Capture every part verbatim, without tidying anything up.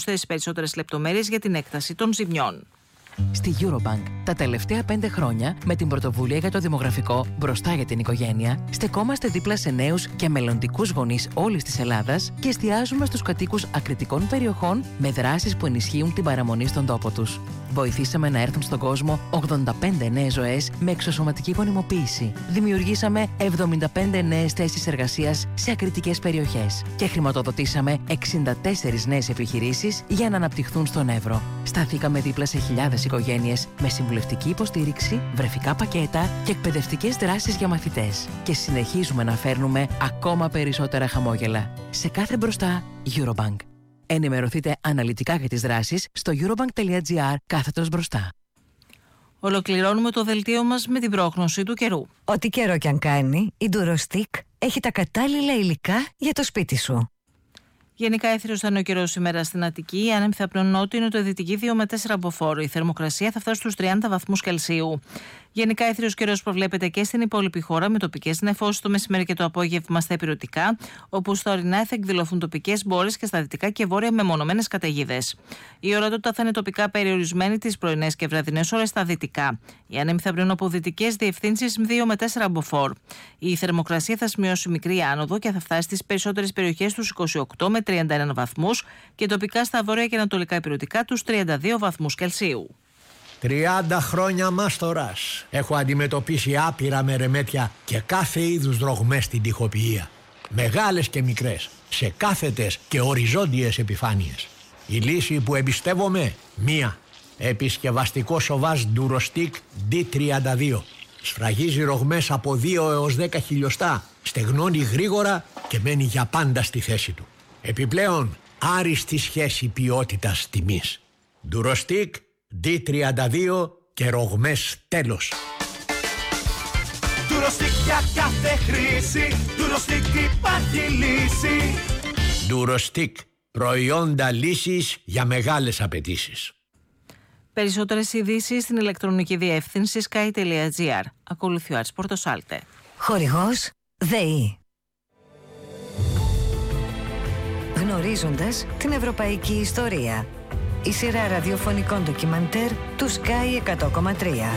πρόσθεσε περισσότερες λεπτομέρειες για την έκταση των ζημιών. Στη Eurobank, τα τελευταία πέντε χρόνια, με την πρωτοβουλία για το δημογραφικό μπροστά για την οικογένεια, στεκόμαστε δίπλα σε νέους και μελλοντικούς γονείς όλης της Ελλάδας και εστιάζουμε στους κατοίκους ακριτικών περιοχών με δράσεις που ενισχύουν την παραμονή στον τόπο τους. Βοηθήσαμε να έρθουν στον κόσμο ογδόντα πέντε νέες ζωές με εξωσωματική γονιμοποίηση. Δημιουργήσαμε εβδομήντα πέντε νέες θέσεις εργασίας σε ακριτικές περιοχές και χρηματοδοτήσαμε εξήντα τέσσερις νέες επιχειρήσεις για να αναπτυχθούν στον Εύρο. Σταθήκαμε δίπλα σε χιλιάδες οικογένειες με συμβουλευτική υποστήριξη, βρεφικά πακέτα και εκπαιδευτικές δράσεις για μαθητές. Και συνεχίζουμε να φέρνουμε ακόμα περισσότερα χαμόγελα. Σε κάθε μπροστά, Eurobank. Ενημερωθείτε αναλυτικά για τις δράσεις στο eurobank.gr κάθετος μπροστά. Ολοκληρώνουμε το δελτίο μας με την πρόγνωση του καιρού. Ό,τι καιρό κι αν κάνει, η Durostick έχει τα κατάλληλα υλικά για το σπίτι σου. Γενικά έθριος θα είναι ο καιρός σήμερα στην Αττική. Η άνεμη θα πνέουν νότιο-νοτιοδυτική δύο με τέσσερα μποφόρ. Η θερμοκρασία θα φτάσει στους τριάντα βαθμούς Κελσίου. Γενικά έθριος καιρός προβλέπεται και στην υπόλοιπη χώρα, με τοπικές νεφώσεις το μεσημέρι και το απόγευμα στα ηπειρωτικά, όπου στα ορεινά θα εκδηλωθούν τοπικές μπόρες και στα δυτικά και βόρεια μεμονωμένες καταιγίδες. Η ορατότητα θα είναι τοπικά περιορισμένη τις πρωινές και βραδινές ώρες στα δυτικά. Η άνεμη θα πνέουν από δυτικές διευθύνσεις δύο με τέσσερα μποφόρ. Η θερμοκρασία θα σημειώσει μικρή άνοδο και θα φτάσει στις περισσότερες περιοχές στους είκοσι οκτώ με τριάντα ένα βαθμούς και τοπικά στα βόρεια και ανατολικά ηπειρωτικά τους τριάντα δύο βαθμούς Κελσίου. τριάντα χρόνια μάστορας. Έχω αντιμετωπίσει άπειρα μερεμέτια και κάθε είδους δρογμές στην τοιχοποιία. Μεγάλες και μικρές, σε κάθετες και οριζόντιες επιφάνειες. Η λύση που εμπιστεύομαι, μία. Επισκευαστικό σοβάζ Durostick ντι τριάντα δύο. Σφραγίζει ρογμές από δύο έως δέκα χιλιοστά, στεγνώνει γρήγορα και μένει για πάντα στη θέση του. Επιπλέον, άριστη σχέση ποιότητας τιμής. Durostick ντι τριάντα δύο και ρογμές τέλος. Durostick για κάθε χρήση, Durostick υπάρχει λύση. Durostick, προϊόντα λύσης για μεγάλες απαιτήσεις. Περισσότερες ειδήσεις στην ηλεκτρονική διεύθυνση sky τελεία gr. Ακολουθεί ο Άρης Πορτοσάλτε. Χορηγός ΔΕΗ. Γνωρίζοντας την ευρωπαϊκή ιστορία. Η σειρά ραδιοφωνικών ντοκιμαντέρ του Sky εκατό κόμμα τρία.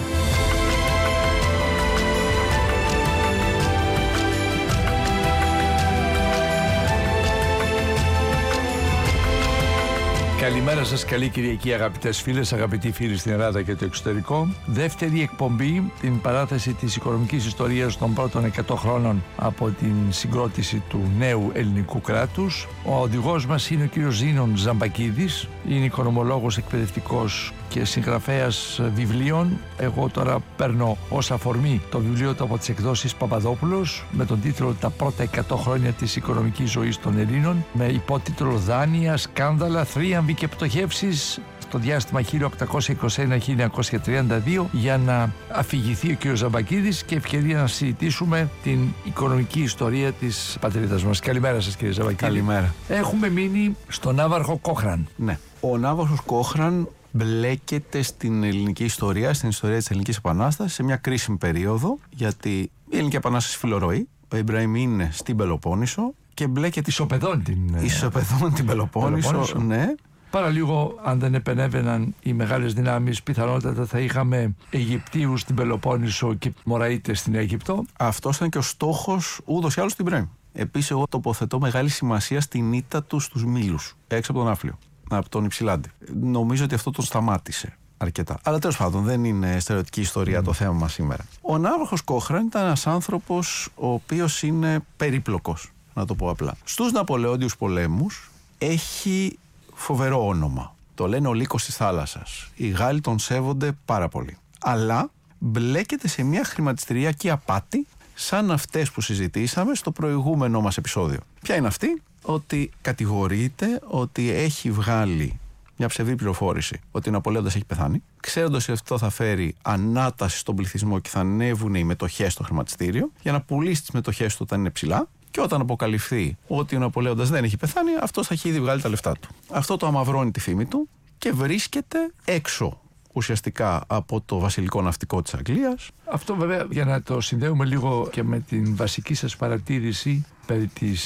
Καλημέρα σας, καλή Κυριακή αγαπητές φίλες, αγαπητοί φίλοι στην Ελλάδα και το εξωτερικό. Δεύτερη εκπομπή, την παράθεση της οικονομικής ιστορίας των πρώτων εκατό χρόνων από την συγκρότηση του νέου ελληνικού κράτους. Ο οδηγός μας είναι ο κύριος Ζήνων Ζαμπακίδης, είναι οικονομολόγος, εκπαιδευτικός και συγγραφέας βιβλίων. Εγώ τώρα παίρνω ως αφορμή το βιβλίο του από τις εκδόσεις Παπαδόπουλος με τον τίτλο «Τα πρώτα εκατό χρόνια της οικονομικής ζωής των Ελλήνων», με υπότιτλο «Δάνεια, σκάνδαλα, θρίαμβοι και πτωχεύσεις στο διάστημα χίλια οκτακόσια είκοσι ένα με χίλια εννιακόσια τριάντα δύο», για να αφηγηθεί ο κ. Ζαμπακίδης και ευκαιρία να συζητήσουμε την οικονομική ιστορία της πατρίδας μας. Καλημέρα σας, κ. Ζαμπακίδη. Καλημέρα. Έχουμε μείνει στον Ναύαρχο Κόχραν. Ναι. Ο Ναύαρχος Κόχραν μπλέκεται στην ελληνική ιστορία, στην ιστορία της Ελληνικής Επανάστασης, σε μια κρίσιμη περίοδο, γιατί η Ελληνική Επανάσταση φιλορροεί. Ο Ιμπραήμ είναι στην Πελοπόννησο και μπλέκεται. Ισοπεδών την, Ισοπεδών την Πελοπόννησο, Πελοπόννησο. Ναι. Παραλίγο, αν δεν επενέβαιναν οι μεγάλες δυνάμεις, πιθανότατα θα είχαμε Αιγυπτίους στην Πελοπόννησο και Μωραΐτες στην Αίγυπτο. Αυτός ήταν και ο στόχος ούτως ή άλλως του Ιμπραήμ. Επίσης, εγώ τοποθετώ μεγάλη σημασία στην ήττα του στους Μήλους, έξω από τον Άφλιο, από τον Υψηλάντη. Νομίζω ότι αυτό τον σταμάτησε αρκετά. Αλλά τέλος πάντων, δεν είναι στερεωτική ιστορία mm. το θέμα μας σήμερα. Ο Ναύαρχος Κόχραν ήταν ένας άνθρωπος ο οποίος είναι περίπλοκος, να το πω απλά. Στους Ναπολεόντιους πολέμους έχει φοβερό όνομα. Το λένε ο λύκος της θάλασσας. Οι Γάλλοι τον σέβονται πάρα πολύ. Αλλά μπλέκεται σε μια χρηματιστηριακή απάτη σαν αυτές που συζητήσαμε στο προηγούμενο μας επεισόδιο. Ποια είναι αυτή? Ότι κατηγορείται ότι έχει βγάλει μια ψευδή πληροφόρηση ότι ο Ναπολέοντας έχει πεθάνει, ξέροντας ότι αυτό θα φέρει ανάταση στον πληθυσμό και θα ανέβουν οι μετοχές στο χρηματιστήριο, για να πουλήσει τις μετοχές του όταν είναι ψηλά. Και όταν αποκαλυφθεί ότι ο Ναπολέοντας δεν έχει πεθάνει, αυτός θα έχει ήδη βγάλει τα λεφτά του. Αυτό το αμαυρώνει τη φήμη του και βρίσκεται έξω ουσιαστικά από το βασιλικό ναυτικό της Αγγλίας. Αυτό βέβαια, για να το συνδέουμε λίγο και με την βασική σας παρατήρηση περί της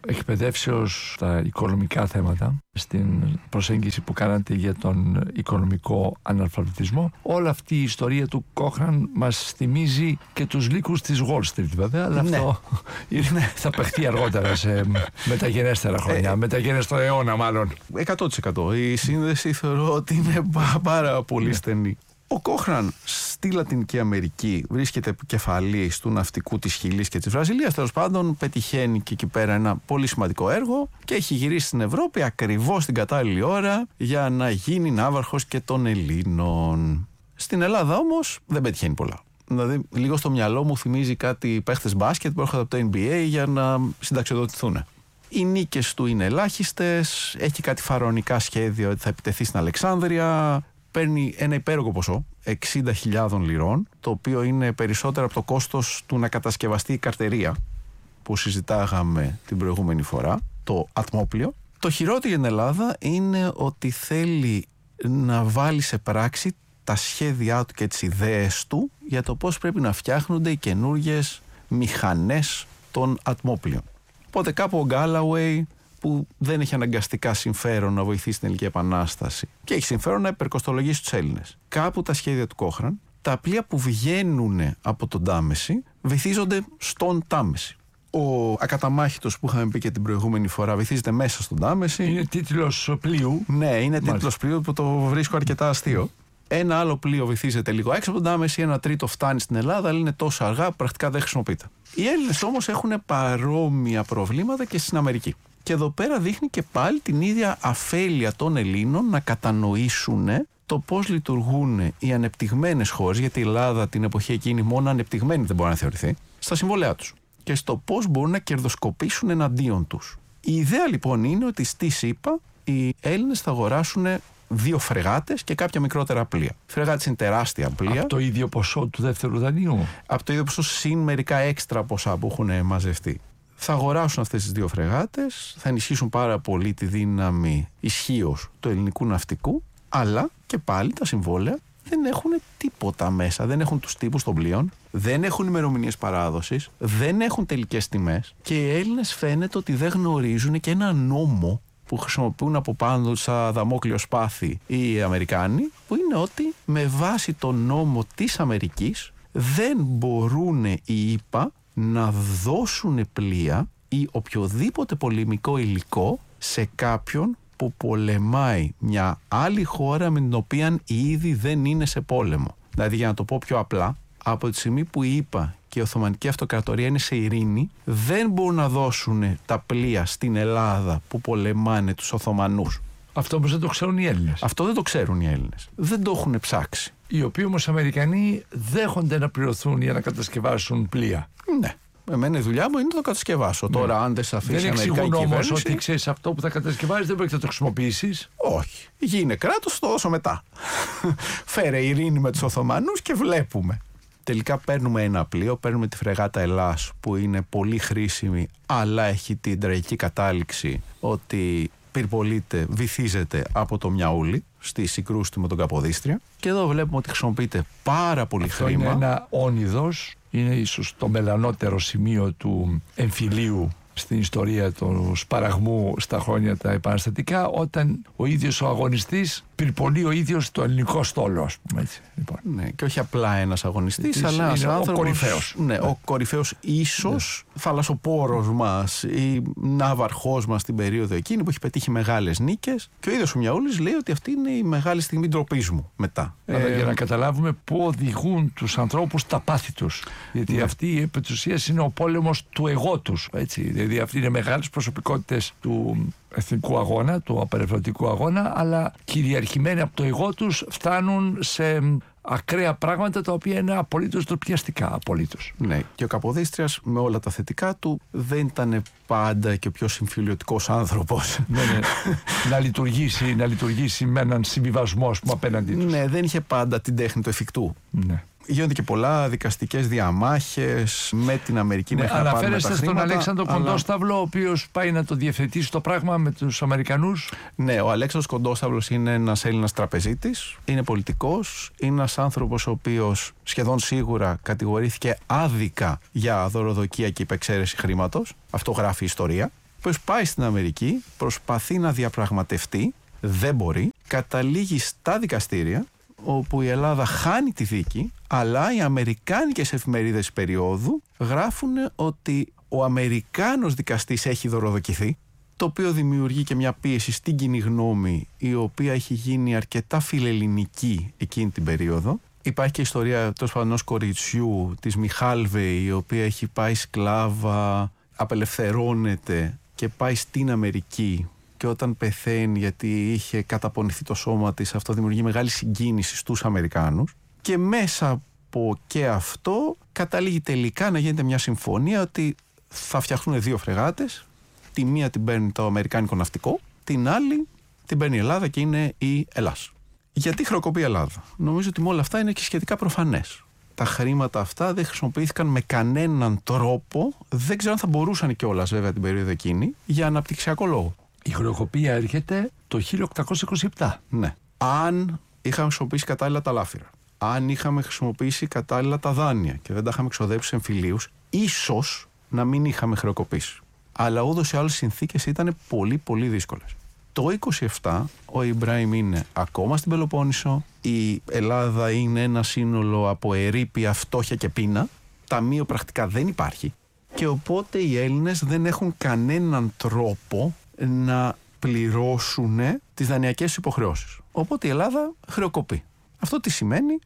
εκπαιδεύσεως στα οικονομικά θέματα, στην προσέγγιση που κάνατε για τον οικονομικό αναλφαβητισμό. Όλη αυτή η ιστορία του Κόχραν μας θυμίζει και τους λύκους της Wall Street, βέβαια, αλλά ναι. αυτό είναι, θα παιχτεί αργότερα σε μεταγενέστερα χρόνια, ε, μεταγενέστερο αιώνα μάλλον. εκατό τοις εκατό. Η σύνδεση θεωρώ ότι είναι πάρα πολύ στενή. Ο Κόχραν στη Λατινική Αμερική βρίσκεται επικεφαλής του ναυτικού της Χιλής και της Βραζιλίας. Τέλος πάντων, πετυχαίνει και εκεί πέρα ένα πολύ σημαντικό έργο και έχει γυρίσει στην Ευρώπη ακριβώς την κατάλληλη ώρα για να γίνει ναύαρχος και των Ελλήνων. Στην Ελλάδα όμως δεν πετυχαίνει πολλά. Δηλαδή, λίγο στο μυαλό μου θυμίζει κάτι παίχτες μπάσκετ που έρχονται από το N B A για να συνταξιοδοτηθούν. Οι νίκες του είναι ελάχιστες, έχει κάτι φαραωνικά σχέδια ότι θα επιτεθεί στην Αλεξάνδρεια. Παίρνει ένα υπέρογο ποσό, εξήντα χιλιάδες λιρών, το οποίο είναι περισσότερο από το κόστος του να κατασκευαστεί η καρτερία που συζητάγαμε την προηγούμενη φορά, το ατμόπλιο. Το χειρότερο για την Ελλάδα είναι ότι θέλει να βάλει σε πράξη τα σχέδιά του και τις ιδέες του για το πώς πρέπει να φτιάχνονται οι καινούργιες μηχανές των ατμόπλιων. Οπότε κάπου ο Γκάλαουεϊ, που δεν έχει αναγκαστικά συμφέρον να βοηθήσει την Ελληνική Επανάσταση και έχει συμφέρον να υπερκοστολογήσει τους Έλληνες. Κάπου τα σχέδια του Κόχραν, τα πλοία που βγαίνουν από τον Τάμεση βυθίζονται στον Τάμεση. Ο ακαταμάχητος που είχαμε πει και την προηγούμενη φορά βυθίζεται μέσα στον Τάμεση. Είναι τίτλος πλοίου. Ναι, είναι τίτλος πλοίου που το βρίσκω αρκετά αστείο. Ένα άλλο πλοίο βυθίζεται λίγο έξω από τον Τάμεση, ένα τρίτο φτάνει στην Ελλάδα, αλλά είναι τόσο αργά που πρακτικά δεν χρησιμοποιείται. Οι Έλληνες όμως έχουν παρόμοια προβλήματα και στην Αμερική. Και εδώ πέρα δείχνει και πάλι την ίδια αφέλεια των Ελλήνων να κατανοήσουν το πώς λειτουργούν οι ανεπτυγμένες χώρες, γιατί η Ελλάδα την εποχή εκείνη μόνο ανεπτυγμένη δεν μπορεί να θεωρηθεί, στα συμβόλαιά τους και στο πώς μπορούν να κερδοσκοπήσουν εναντίον τους. Η ιδέα λοιπόν είναι ότι στη ΣΥΠΑ οι Έλληνες θα αγοράσουν δύο φρεγάτες και κάποια μικρότερα πλοία. Οι φρεγάτες είναι τεράστια πλοία. Από το ίδιο ποσό του δεύτερου δανείου. Από το ίδιο ποσό συν μερικά έξτρα ποσά που έχουν μαζευτεί. Θα αγοράσουν αυτές τις δύο φρεγάτες, θα ενισχύσουν πάρα πολύ τη δύναμη ισχύως του ελληνικού ναυτικού, αλλά και πάλι τα συμβόλαια δεν έχουν τίποτα μέσα. Δεν έχουν τους τύπους των πλοίων, δεν έχουν ημερομηνίες παράδοσης, δεν έχουν τελικές τιμές και οι Έλληνες φαίνεται ότι δεν γνωρίζουν και ένα νόμο που χρησιμοποιούν από πάνω τους σαν δαμόκλειο σπάθη οι Αμερικάνοι, που είναι ότι με βάση τον νόμο της Αμερικής δεν μπορούν οι ΗΠΑ να δώσουν πλοία ή οποιοδήποτε πολεμικό υλικό σε κάποιον που πολεμάει μια άλλη χώρα με την οποία ήδη δεν είναι σε πόλεμο. Δηλαδή, για να το πω πιο απλά, από τη στιγμή που η ΗΠΑ και η Οθωμανική Αυτοκρατορία είναι σε ειρήνη, δεν μπορούν να δώσουν τα πλοία στην Ελλάδα που πολεμάνε τους Οθωμανούς. Αυτό όμως δεν το ξέρουν οι Έλληνες. Αυτό δεν το ξέρουν οι Έλληνες. Δεν το έχουν ψάξει. Οι οποίοι όμως Αμερικανοί δέχονται να πληρωθούν για να κατασκευάσουν πλοία. Ναι. Εμένα η δουλειά μου είναι να το κατασκευάσω. Ναι. Τώρα, αν δεν σε αφήσει η Αμερικανική κυβέρνηση. Δεν εξηγούν όμως ότι ξέρεις αυτό που θα κατασκευάσεις δεν πρέπει να το χρησιμοποιήσεις. Όχι. Γίνε κράτος, το δώσω μετά. Φέρε ειρήνη με τους Οθωμανούς και βλέπουμε. Τελικά παίρνουμε ένα πλοίο, παίρνουμε τη φρεγάτα Ελλάς που είναι πολύ χρήσιμη, αλλά έχει την τραγική κατάληξη ότι πυρπολείται, βυθίζεται από το Μιαούλι στη συγκρούση του με τον Καποδίστρια. Και εδώ βλέπουμε ότι χρησιμοποιείται πάρα πολύ αυτό χρήμα. Είναι ένα όνειδος, είναι ίσως το μελανότερο σημείο του εμφυλίου στην ιστορία του σπαραγμού στα χρόνια τα επαναστατικά, όταν ο ίδιος ο αγωνιστής πυρπολεί ο ίδιος το ελληνικό στόλο, ας πούμε έτσι. Λοιπόν. Ναι, και όχι απλά ένας αγωνιστής, Της, αλλά ένας άνθρωπος. Ο κορυφαίος. Ναι, ναι, ο κορυφαίος ίσως ναι. θαλασσοπόρος μας ή ναύαρχός μας την περίοδο εκείνη που έχει πετύχει μεγάλες νίκες. Και ο ίδιος ο Μιαούλης λέει ότι αυτή είναι η μεγάλη στιγμή ντροπής μου μετά. Αλλά ε, για να καταλάβουμε πού οδηγούν τους ανθρώπους τα πάθη τους. Γιατί ναι. αυτή επί της ουσίας είναι ο πόλεμος του εγώ τους. Έτσι. Δηλαδή αυτοί είναι μεγάλες προσωπικότητες του εθνικού αγώνα, του απελευθερωτικού αγώνα, αλλά κυριαρχημένοι από το εγώ τους φτάνουν σε ακραία πράγματα τα οποία είναι απολύτως ντροπιαστικά. Απολύτως. Ναι, και ο Καποδίστριας με όλα τα θετικά του δεν ήταν πάντα και ο πιο συμφιλιωτικός άνθρωπος. Ναι, ναι. να, λειτουργήσει, να λειτουργήσει με έναν συμβιβασμό απέναντί τους. Ναι, δεν είχε πάντα την τέχνη του εφικτού. Ναι. Γίνονται και πολλά δικαστικές διαμάχες με την Αμερική. Ναι, αναφέρεστε στον Αλέξανδρο αλλά... Κοντόσταυλο, ο οποίος πάει να το διευθετήσει το πράγμα με τους Αμερικανούς. Ναι, ο Αλέξανδρος Κοντόσταυλος είναι ένας Έλληνας τραπεζίτης, είναι πολιτικός, είναι ένας άνθρωπος ο οποίος σχεδόν σίγουρα κατηγορήθηκε άδικα για δωροδοκία και υπεξαίρεση χρήματος. Αυτό γράφει η ιστορία. οποίος πάει στην Αμερική, προσπαθεί να διαπραγματευτεί, δεν μπορεί, καταλήγει στα δικαστήρια, όπου η Ελλάδα χάνει τη δίκη, αλλά οι αμερικάνικες εφημερίδες περίοδου γράφουν ότι ο Αμερικάνος δικαστής έχει δωροδοκηθεί, το οποίο δημιουργεί και μια πίεση στην κοινή γνώμη, η οποία έχει γίνει αρκετά φιλελληνική εκείνη την περίοδο. Υπάρχει και η ιστορία ενός κοριτσιού της Μιχάλβεϊ, η οποία έχει πάει σκλάβα, απελευθερώνεται και πάει στην Αμερική, και όταν πεθαίνει γιατί είχε καταπονηθεί το σώμα της, αυτό δημιουργεί μεγάλη συγκίνηση στους Αμερικάνους, και μέσα από και αυτό καταλήγει τελικά να γίνεται μια συμφωνία ότι θα φτιαχτούν δύο φρεγάτες. Τη μία την παίρνει το αμερικάνικο ναυτικό, την άλλη την παίρνει η Ελλάδα και είναι η Ελλάς. Γιατί χρεοκοπεί η Ελλάδα? Νομίζω ότι με όλα αυτά είναι και σχετικά προφανές. Τα χρήματα αυτά δεν χρησιμοποιήθηκαν με κανέναν τρόπο, δεν ξέρω αν θα μπορούσαν κιόλας βέβαια την περίοδο εκείνη, για αναπτυξιακό λόγο. Η χρεοκοπία έρχεται το χίλια οκτακόσια είκοσι επτά. Ναι. Αν είχαμε χρησιμοποιήσει κατάλληλα τα λάφυρα, αν είχαμε χρησιμοποιήσει κατάλληλα τα δάνεια και δεν τα είχαμε εξοδέψει σε εμφυλίους, ίσως να μην είχαμε χρεοκοπήσει. Αλλά ούτως ή άλλως οι συνθήκες ήταν πολύ πολύ δύσκολες. Το είκοσι επτά ο Ιμπράιμ είναι ακόμα στην Πελοπόννησο, η Ελλάδα είναι ένα σύνολο από ερείπια, φτώχεια και πείνα, ταμείο πρακτικά δεν υπάρχει, και οπότε οι Έλληνες δεν έχουν κανέναν τρόπο να πληρώσουν τις δανειακές υποχρεώσεις. Οπότε η Ελλάδα χρεοκοπεί. Αυτό τι σημαίνει?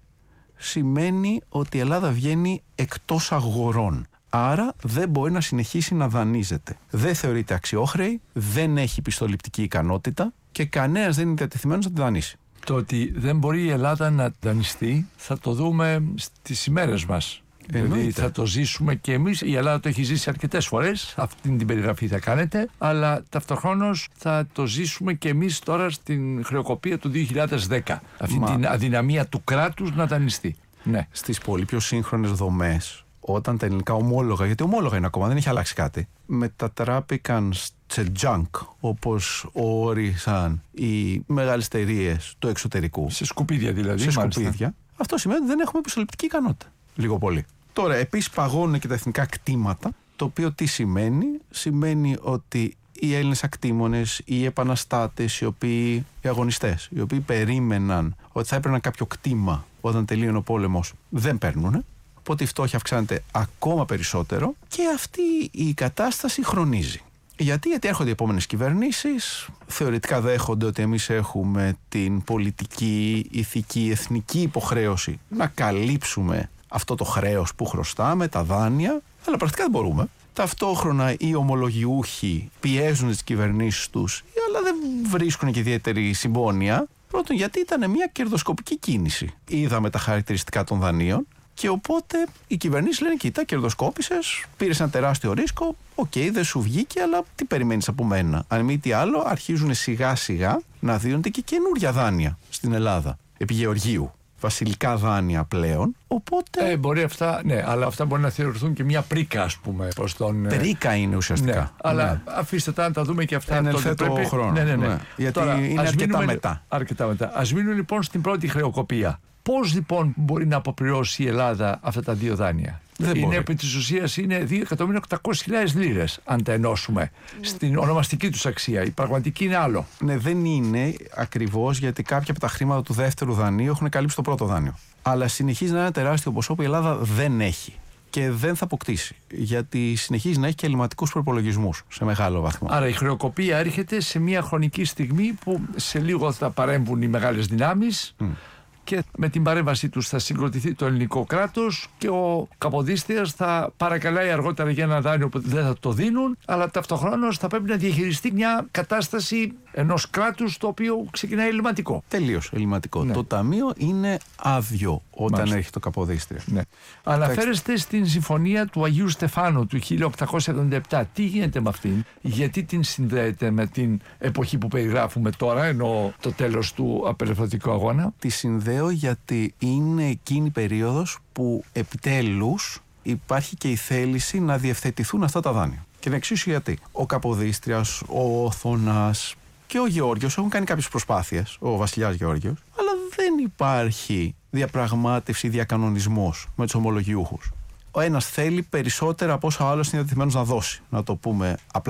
Σημαίνει ότι η Ελλάδα βγαίνει εκτός αγορών. Άρα δεν μπορεί να συνεχίσει να δανείζεται. Δεν θεωρείται αξιόχρεη, δεν έχει πιστοληπτική ικανότητα και κανένας δεν είναι διατεθειμένος να τη δανείσει. Το ότι δεν μπορεί η Ελλάδα να δανειστεί θα το δούμε στις ημέρες μας. Δηλαδή θα το ζήσουμε και εμείς. Η Ελλάδα το έχει ζήσει αρκετές φορές, αυτή την περιγραφή θα κάνετε, αλλά ταυτοχρόνως θα το ζήσουμε και εμείς τώρα στην χρεοκοπία του δύο χιλιάδες δέκα. Αυτή Μα... την αδυναμία του κράτους να δανειστεί. Ναι. Στις πολύ πιο σύγχρονες δομές, όταν τα ελληνικά ομόλογα, γιατί ομόλογα είναι ακόμα, δεν έχει αλλάξει κάτι, μετατράπηκαν σε junk, όπως όρισαν οι μεγάλες εταιρείες του εξωτερικού. Σε σκουπίδια δηλαδή. Σε σκουπίδια. Αυτό σημαίνει ότι δεν έχουμε πιστοληπτική ικανότητα. Λίγο πολύ. Τώρα, επίσης παγώνουν και τα εθνικά κτήματα, το οποίο τι σημαίνει? Σημαίνει ότι οι Έλληνες ακτήμονες, οι επαναστάτες, οι οποίοι, οι αγωνιστές, οι οποίοι περίμεναν ότι θα έπαιρναν κάποιο κτήμα όταν τελείωνε ο πόλεμος, δεν παίρνουν. Οπότε η φτώχεια αυξάνεται ακόμα περισσότερο και αυτή η κατάσταση χρονίζει. Γιατί, γιατί έρχονται οι επόμενες κυβερνήσεις, θεωρητικά δέχονται ότι εμείς έχουμε την πολιτική, ηθική, εθνική υποχρέωση να καλύψουμε αυτό το χρέος που χρωστάμε, τα δάνεια, αλλά πρακτικά δεν μπορούμε. Ταυτόχρονα οι ομολογιούχοι πιέζουν τις κυβερνήσεις τους, αλλά δεν βρίσκουν και ιδιαίτερη συμπόνια. Πρώτον, γιατί ήταν μια κερδοσκοπική κίνηση. Είδαμε τα χαρακτηριστικά των δανείων. Και οπότε οι κυβερνήσεις λένε: κοίτα, κερδοσκόπησες, πήρες ένα τεράστιο ρίσκο. Οκ, okay, δεν σου βγήκε, αλλά τι περιμένεις από μένα? Αν μη τι άλλο, αρχίζουν σιγά σιγά να δίνονται και καινούρια δάνεια στην Ελλάδα. Επί Γεωργίου. Βασιλικά δάνεια πλέον. Οπότε. Ε, μπορεί αυτά, ναι, αλλά αυτά μπορεί να θεωρηθούν και μια πρίκα, ας πούμε. Προς τον, πρίκα είναι ουσιαστικά. Ναι, αλλά ναι. αφήστε τα να τα δούμε και αυτά. Εν ευθέτω χρόνο. Ναι, ναι, ναι. ναι. Γιατί Τώρα, είναι αρκετά μείνουμε, μετά. Αρκετά μετά. Ας μείνουμε λοιπόν στην πρώτη χρεοκοπία. Πώς λοιπόν μπορεί να αποπληρώσει η Ελλάδα αυτά τα δύο δάνεια? Δεν είναι μπορεί. επί της ουσίας είναι δύο εκατομμύρια οκτακόσιες χιλιάδες λίρες, αν τα ενώσουμε στην ονομαστική τους αξία. Η πραγματική είναι άλλο. Ναι, δεν είναι ακριβώς, γιατί κάποια από τα χρήματα του δεύτερου δανείου έχουν καλύψει το πρώτο δάνειο. Αλλά συνεχίζει να είναι ένα τεράστιο ποσό που η Ελλάδα δεν έχει και δεν θα αποκτήσει. Γιατί συνεχίζει να έχει και ελλειμματικούς προϋπολογισμούς σε μεγάλο βαθμό. Άρα η χρεοκοπία έρχεται σε μια χρονική στιγμή που σε λίγο θα παρέμβουν οι μεγάλες δυνάμεις. Mm. Και με την παρέμβασή τους θα συγκροτηθεί το ελληνικό κράτος και ο Καποδίστριας θα παρακαλάει αργότερα για ένα δάνειο που δεν θα το δίνουν, αλλά ταυτοχρόνως θα πρέπει να διαχειριστεί μια κατάσταση ενός κράτους το οποίο ξεκινάει ελλειμματικό. Τελείως ελλειμματικό. Ναι. Το ταμείο είναι άδειο όταν Μάλιστα. έρχεται το Καποδίστρια. Ναι. Αναφέρεστε στην συμφωνία του Αγίου Στεφάνου του χίλια οκτακόσια εβδομήντα επτά. Τι γίνεται με αυτήν? Γιατί την συνδέεται με την εποχή που περιγράφουμε τώρα, ενώ το τέλος του απελευθερωτικού αγώνα? Τη συνδέω γιατί είναι εκείνη η περίοδος που επιτέλους υπάρχει και η θέληση να διευθετηθούν αυτά τα δάνεια. Και να εξηγήσω γιατί. Ο Καποδίστριας, ο Όθωνας και ο Γεώργιος έχουν κάνει κάποιες προσπάθειες, ο βασιλιάς Γεώργιος, αλλά δεν υπάρχει διαπραγμάτευση, διακανονισμός με τους ομολογιούχους. Ο ένας θέλει περισσότερα από όσα ο άλλος είναι διατεθειμένος να δώσει, να το πούμε απλά.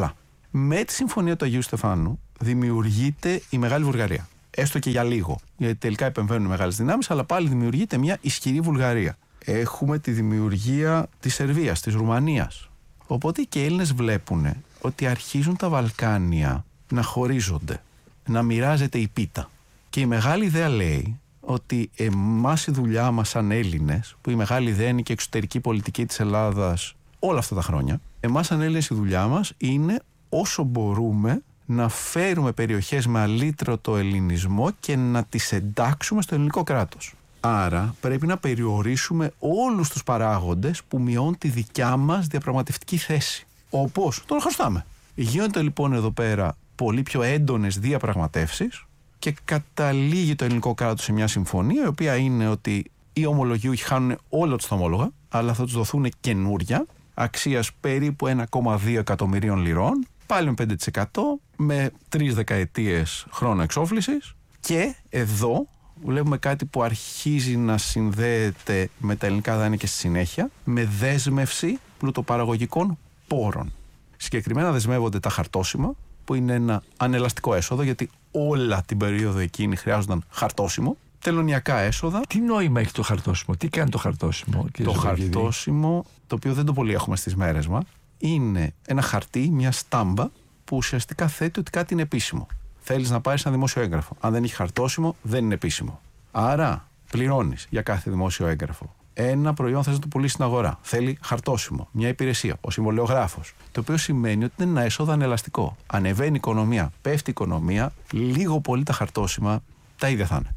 Με τη Συμφωνία του Αγίου Στεφάνου δημιουργείται η Μεγάλη Βουλγαρία. Έστω και για λίγο. Γιατί τελικά επεμβαίνουν οι μεγάλες δυνάμεις, αλλά πάλι δημιουργείται μια ισχυρή Βουλγαρία. Έχουμε τη δημιουργία της Σερβίας, της Ρουμανίας. Οπότε και οι Έλληνες βλέπουν ότι αρχίζουν τα Βαλκάνια να χωρίζονται, να μοιράζεται η πίτα. Και η μεγάλη ιδέα λέει ότι εμάς η δουλειά μας σαν Έλληνες, που η μεγάλη ιδέα είναι και η εξωτερική πολιτική της Ελλάδας όλα αυτά τα χρόνια, εμάς σαν Έλληνες η δουλειά μας είναι όσο μπορούμε να φέρουμε περιοχές με αλήτρωτο ελληνισμό και να τις εντάξουμε στο ελληνικό κράτος. Άρα πρέπει να περιορίσουμε όλους τους παράγοντες που μειώνουν τη δικιά μας διαπραγματευτική θέση. Όπως τον χρωστάμε. Γίνονται λοιπόν εδώ πέρα πολύ πιο έντονες διαπραγματεύσεις και καταλήγει το ελληνικό κράτος σε μια συμφωνία, η οποία είναι ότι οι ομολογιούχοι χάνουν όλα τους τα ομόλογα, αλλά θα τους δοθούν καινούρια αξίας περίπου ένα κόμμα δύο εκατομμυρίων λιρών, πάλι με πέντε τοις εκατό, με τρεις δεκαετίες χρόνο εξόφλησης. Και εδώ βλέπουμε κάτι που αρχίζει να συνδέεται με τα ελληνικά δάνεια και στη συνέχεια, με δέσμευση πλουτοπαραγωγικών πόρων. Συγκεκριμένα δεσμεύονται τα χαρτόσημα, που είναι ένα ανελαστικό έσοδο, γιατί όλα την περίοδο εκείνη χρειάζονταν χαρτόσημο. Τελωνιακά έσοδα. Τι νόημα έχει το χαρτόσημο, τι κάνει το χαρτόσημο, κύριε Το Ζωγίδη? χαρτόσημο, το οποίο δεν το πολύ έχουμε στις μέρες μας, είναι ένα χαρτί, μια στάμπα, που ουσιαστικά θέτει ότι κάτι είναι επίσημο. Θέλεις να πάρεις ένα δημόσιο έγγραφο. Αν δεν έχει χαρτόσημο, δεν είναι επίσημο. Άρα, πληρώνεις για κάθε δημόσιο έγγραφο. Ένα προϊόν θες να το πουλήσεις στην αγορά. Θέλει χαρτόσημο, μια υπηρεσία, ο συμβολιογράφος. Το οποίο σημαίνει ότι είναι ένα έσοδο ανελαστικό. Ανεβαίνει η οικονομία, πέφτει η οικονομία, λίγο πολύ τα χαρτόσημα τα ίδια θα είναι.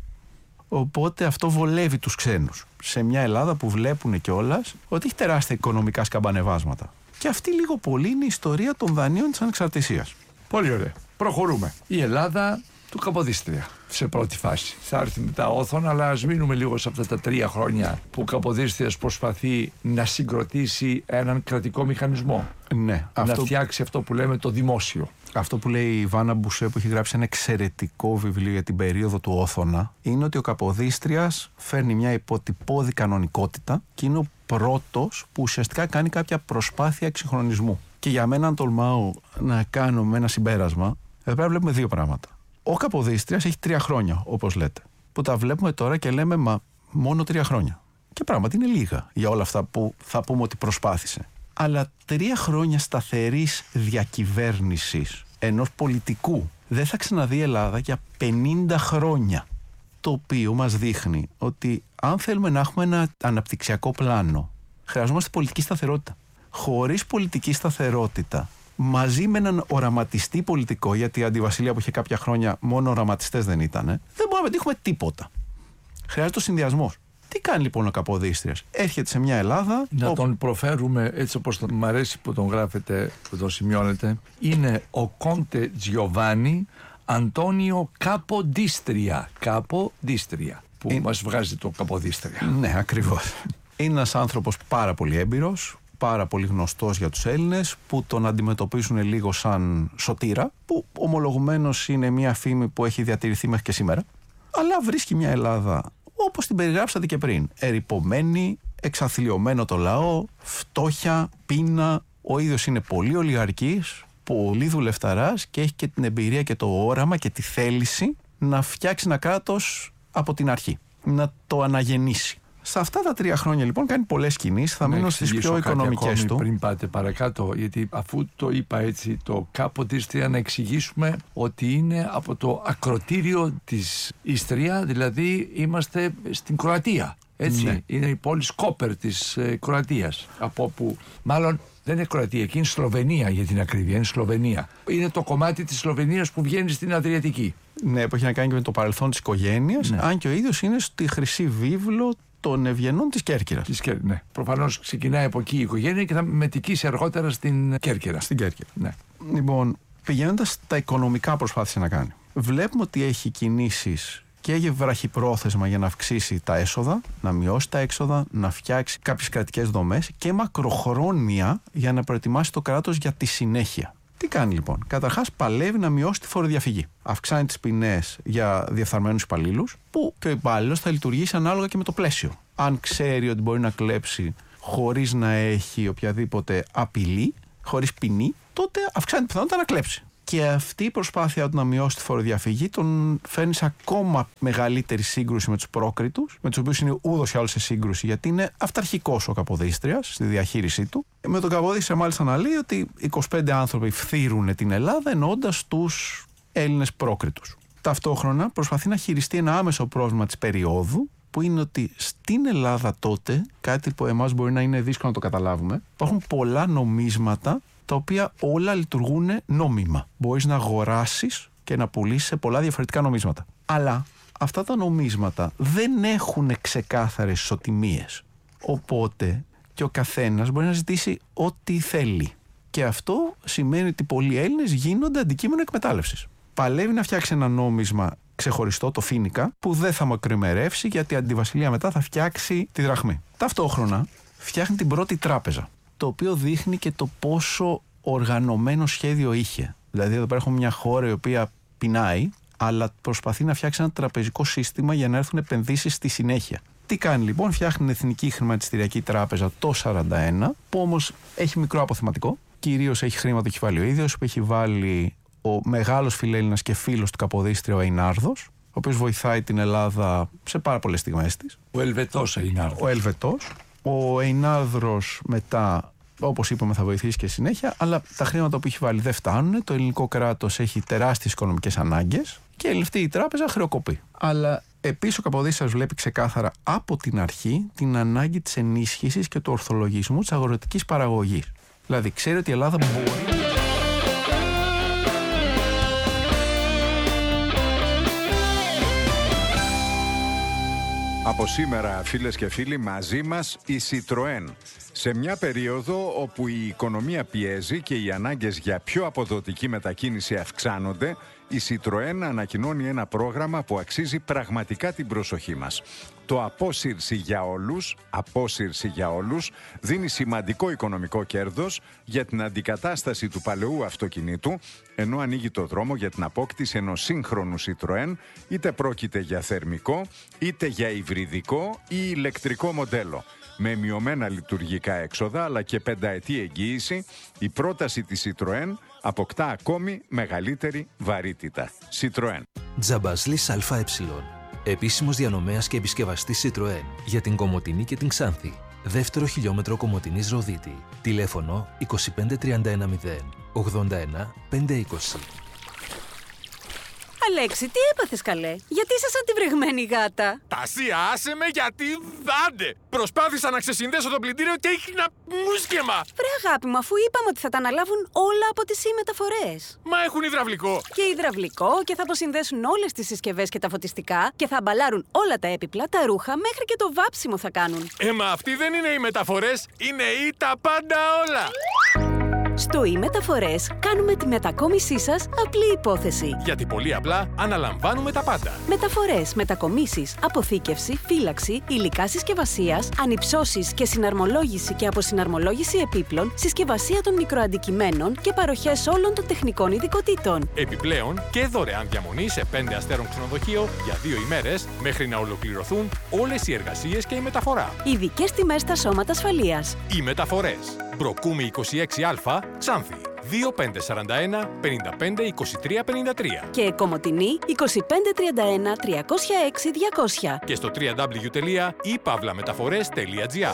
Οπότε αυτό βολεύει τους ξένους. Σε μια Ελλάδα που βλέπουν κιόλας ότι έχει τεράστια οικονομικά σκαμπανεβάσματα. Και αυτή λίγο πολύ είναι η ιστορία των δανείων της ανεξαρτησίας. Πολύ ωραία. Προχωρούμε. Η Ελλάδα του Καποδίστρια σε πρώτη φάση. Θα έρθει μετά Όθων, αλλά ας μείνουμε λίγο σε αυτά τα τρία χρόνια που ο Καποδίστριας προσπαθεί να συγκροτήσει έναν κρατικό μηχανισμό. Ναι, να αυτό... φτιάξει αυτό που λέμε το δημόσιο. Αυτό που λέει η Βάνα Μπουσέ, που έχει γράψει ένα εξαιρετικό βιβλίο για την περίοδο του Όθωνα, είναι ότι ο Καποδίστριας φέρνει μια υποτυπώδη κανονικότητα και είναι ο πρώτος που ουσιαστικά κάνει κάποια προσπάθεια εξυγχρονισμού. Και για μένα, αν τολμάω να κάνω με ένα συμπέρασμα, εδώ πέρα βλέπουμε δύο πράγματα. Ο Καποδίστριας έχει τρία χρόνια, όπως λέτε, που τα βλέπουμε τώρα και λέμε μα μόνο τρία χρόνια. Και πράγματι είναι λίγα για όλα αυτά που θα πούμε ότι προσπάθησε. Αλλά τρία χρόνια σταθερής διακυβέρνησης ενός πολιτικού δεν θα ξαναδεί η Ελλάδα για πενήντα χρόνια. Το οποίο μας δείχνει ότι αν θέλουμε να έχουμε ένα αναπτυξιακό πλάνο, χρειαζόμαστε πολιτική σταθερότητα. Χωρίς πολιτική σταθερότητα, μαζί με έναν οραματιστή πολιτικό, γιατί η Αντιβασιλεία που είχε κάποια χρόνια μόνο οραματιστές δεν ήταν, δεν μπορούμε να πετύχουμε τίποτα. Χρειάζεται ο συνδυασμός. Τι κάνει λοιπόν ο Καποδίστριας? Έρχεται σε μια Ελλάδα. Να ο... τον προφέρουμε έτσι όπως τον, μ' αρέσει που τον γράφετε, που τον σημειώνετε. Είναι ο Κόντε Τζιοβάνι Αντώνιο Καποδίστρια. Καποδίστρια. Που είναι... μας βγάζει το Καποδίστρια. Ναι, ακριβώς. Είναι ένας άνθρωπος πάρα πολύ έμπειρος, πάρα πολύ γνωστός για τους Έλληνες, που τον αντιμετωπίζουν λίγο σαν σωτήρα, που ομολογουμένως είναι μια φήμη που έχει διατηρηθεί μέχρι και σήμερα. Αλλά βρίσκει μια Ελλάδα, όπως την περιγράψατε και πριν, ερειπωμένη, εξαθλιωμένο το λαό, φτώχεια, πείνα. Ο ίδιος είναι πολύ ολιγαρκής, πολύ δουλευταράς και έχει και την εμπειρία και το όραμα και τη θέληση να φτιάξει ένα κράτος από την αρχή, να το αναγεννήσει. Σε αυτά τα τρία χρόνια λοιπόν κάνει πολλές κινήσεις, θα μείνω στις πιο οικονομικές του. Πριν πάτε παρακάτω, γιατί αφού το είπα έτσι, το Καποδίστρια, να εξηγήσουμε ότι είναι από το ακροτήριο της Ιστρία, δηλαδή είμαστε στην Κροατία. Έτσι, ναι. Είναι η πόλη Σκόπερ της ε, Κροατίας. Από όπου, μάλλον δεν είναι Κροατία, εκεί είναι Σλοβενία για την ακρίβεια, είναι Σλοβενία. Είναι το κομμάτι της Σλοβενίας που βγαίνει στην Αδριατική. Ναι, που έχει να κάνει και με το παρελθόν της οικογένειας, ναι. Αν και ο ίδιος είναι στη Χρυσή Βίβλο των Ευγενών της Κέρκυρας. Της Κέρ... ναι. Προφανώς ξεκινάει από εκεί η οικογένεια και θα μετικήσει αργότερα στην Κέρκυρα. Στην Κέρκυρα. Ναι. Λοιπόν, πηγαίνοντας στα οικονομικά προσπάθησε να κάνει. Βλέπουμε ότι έχει κινήσεις και για βραχυπρόθεσμα για να αυξήσει τα έσοδα, να μειώσει τα έξοδα, να φτιάξει κάποιες κρατικές δομές και μακροχρόνια για να προετοιμάσει το κράτος για τη συνέχεια. Τι κάνει λοιπόν? Καταρχάς παλεύει να μειώσει τη φοροδιαφυγή. Αυξάνει τις ποινές για διεφθαρμένους υπαλλήλους, που και ο υπάλληλος θα λειτουργήσει ανάλογα και με το πλαίσιο. Αν ξέρει ότι μπορεί να κλέψει χωρίς να έχει οποιαδήποτε απειλή, χωρίς ποινή, τότε αυξάνει τη πιθανότητα να κλέψει. Και αυτή η προσπάθεια του να μειώσει τη φοροδιαφυγή τον φέρνει σε ακόμα μεγαλύτερη σύγκρουση με τους πρόκριτους, με τους οποίους είναι ούδως ή άλλως σε σύγκρουση, γιατί είναι αυταρχικός ο Καποδίστριας στη διαχείρισή του. Με τον Καποδίστρια μάλιστα να λέει ότι είκοσι πέντε άνθρωποι φθείρουν την Ελλάδα, εννοώντας τους Έλληνες πρόκριτους. Ταυτόχρονα προσπαθεί να χειριστεί ένα άμεσο πρόβλημα της περίοδου, που είναι ότι στην Ελλάδα τότε, κάτι που εμάς μπορεί να είναι δύσκολο να το καταλάβουμε, υπάρχουν πολλά νομίσματα τα οποία όλα λειτουργούν νόμιμα. Μπορείς να αγοράσεις και να πουλήσεις σε πολλά διαφορετικά νομίσματα. Αλλά αυτά τα νομίσματα δεν έχουν ξεκάθαρες ισοτιμίες. Οπότε και ο καθένας μπορεί να ζητήσει ό,τι θέλει. Και αυτό σημαίνει ότι πολλοί Έλληνες γίνονται αντικείμενο εκμετάλλευσης. Παλεύει να φτιάξει ένα νόμισμα ξεχωριστό, το φοίνικα, που δεν θα μακροημερεύσει, γιατί η αντιβασιλεία μετά θα φτιάξει τη δραχμή. Ταυτόχρονα φτιάχνει την πρώτη τράπεζα, το οποίο δείχνει και το πόσο οργανωμένο σχέδιο είχε. Δηλαδή, εδώ πέρα έχουμε μια χώρα η οποία πεινάει, αλλά προσπαθεί να φτιάξει ένα τραπεζικό σύστημα για να έρθουν επενδύσεις στη συνέχεια. Τι κάνει λοιπόν, φτιάχνει την Εθνική Χρηματιστηριακή Τράπεζα το σαράντα ένα, που όμως έχει μικρό αποθεματικό. Κυρίως έχει χρήμα το έχει βάλει ο ίδιος, που έχει βάλει ο μεγάλος φιλέλληνας και φίλος του Καποδίστρια, ο Εϊνάρδος, ο οποίος βοηθάει την Ελλάδα σε πάρα πολλές στιγμές της. Ο Ελβετός Εϊνάρδος. Ο Ελβετός. Ο Εϊνάρδος μετά, όπως είπαμε, θα βοηθήσει και συνέχεια, αλλά τα χρήματα που έχει βάλει δεν φτάνουν. Το ελληνικό κράτος έχει τεράστιες οικονομικές ανάγκες και αυτή η τράπεζα χρεοκοπεί. Αλλά επίσης ο Καποδίστριας βλέπει ξεκάθαρα από την αρχή την ανάγκη της ενίσχυσης και του ορθολογισμού της αγροτικής παραγωγής. Δηλαδή, ξέρει ότι η Ελλάδα μπορεί. Από σήμερα, φίλες και φίλοι, μαζί μας η Citroën. Σε μια περίοδο όπου η οικονομία πιέζει και οι ανάγκες για πιο αποδοτική μετακίνηση αυξάνονται, η Citroën ανακοινώνει ένα πρόγραμμα που αξίζει πραγματικά την προσοχή μας. Το Απόσυρση για όλους, Απόσυρση για όλους, δίνει σημαντικό οικονομικό κέρδος για την αντικατάσταση του παλαιού αυτοκινήτου, ενώ ανοίγει το δρόμο για την απόκτηση ενός σύγχρονου Citroën, είτε πρόκειται για θερμικό, είτε για υβριδικό ή ηλεκτρικό μοντέλο. Με μειωμένα λειτουργικά έξοδα αλλά και πενταετή εγγύηση, η πρόταση της Citroën αποκτά ακόμη μεγαλύτερη βαρύτητα. Citroën. Τζαμπασλής ΑΕ. Επίσημος διανομέας και επισκευαστής Citroën για την Κομοτηνή και την Ξάνθη. Δεύτερο χιλιόμετρο Κομοτηνής Ροδίτη. Τηλέφωνο είκοσι πέντε τριάντα ένα μηδέν ογδόντα ένα πεντακόσια είκοσι. Αλέξη, τι έπαθες καλέ? Γιατί είσαι σαν τη βρεγμένη γάτα? Τασία, άσε με γιατί δάντε! Προσπάθησα να ξεσυνδέσω το πλυντήριο και έχει ένα μουσκεμα! Βρε αγάπη μου, αφού είπαμε ότι θα τα αναλάβουν όλα από τις ι-μεταφορές. Μα έχουν υδραυλικό! Και υδραυλικό και θα αποσυνδέσουν όλες τις συσκευές και τα φωτιστικά και θα αμπαλάρουν όλα τα έπιπλα, τα ρούχα, μέχρι και το βάψιμο θα κάνουν. Ε, μα αυτοί δεν είναι οι μεταφορές, είναι οι τα πάντα όλα! Στο ι-μεταφορές κάνουμε τη μετακόμισή σας απλή υπόθεση. Γιατί πολύ απλά αναλαμβάνουμε τα πάντα. Μεταφορές, μετακομίσεις, αποθήκευση, φύλαξη, υλικά συσκευασίας, ανυψώσεις και συναρμολόγηση και αποσυναρμολόγηση επίπλων, συσκευασία των μικροαντικειμένων και παροχές όλων των τεχνικών ειδικοτήτων. Επιπλέον και δωρεάν διαμονή σε πέντε αστέρων ξενοδοχείο για δύο ημέρες μέχρι να ολοκληρωθούν όλες οι εργασίες και η μεταφορά. Ειδικές τιμές στα σώματα ασφαλείας. Οι μεταφορές. Μπροκούμη είκοσι έξι Α, Ξάνθη. δύο πέντε τέσσερα ένα πέντε πέντε είκοσι τρία πενήντα τρία. Και Κομοτηνή είκοσι πέντε τριάντα ένα τριακόσια έξι διακόσια. Και στο double-u double-u double-u τελεία i pavla metaphores τελεία gr.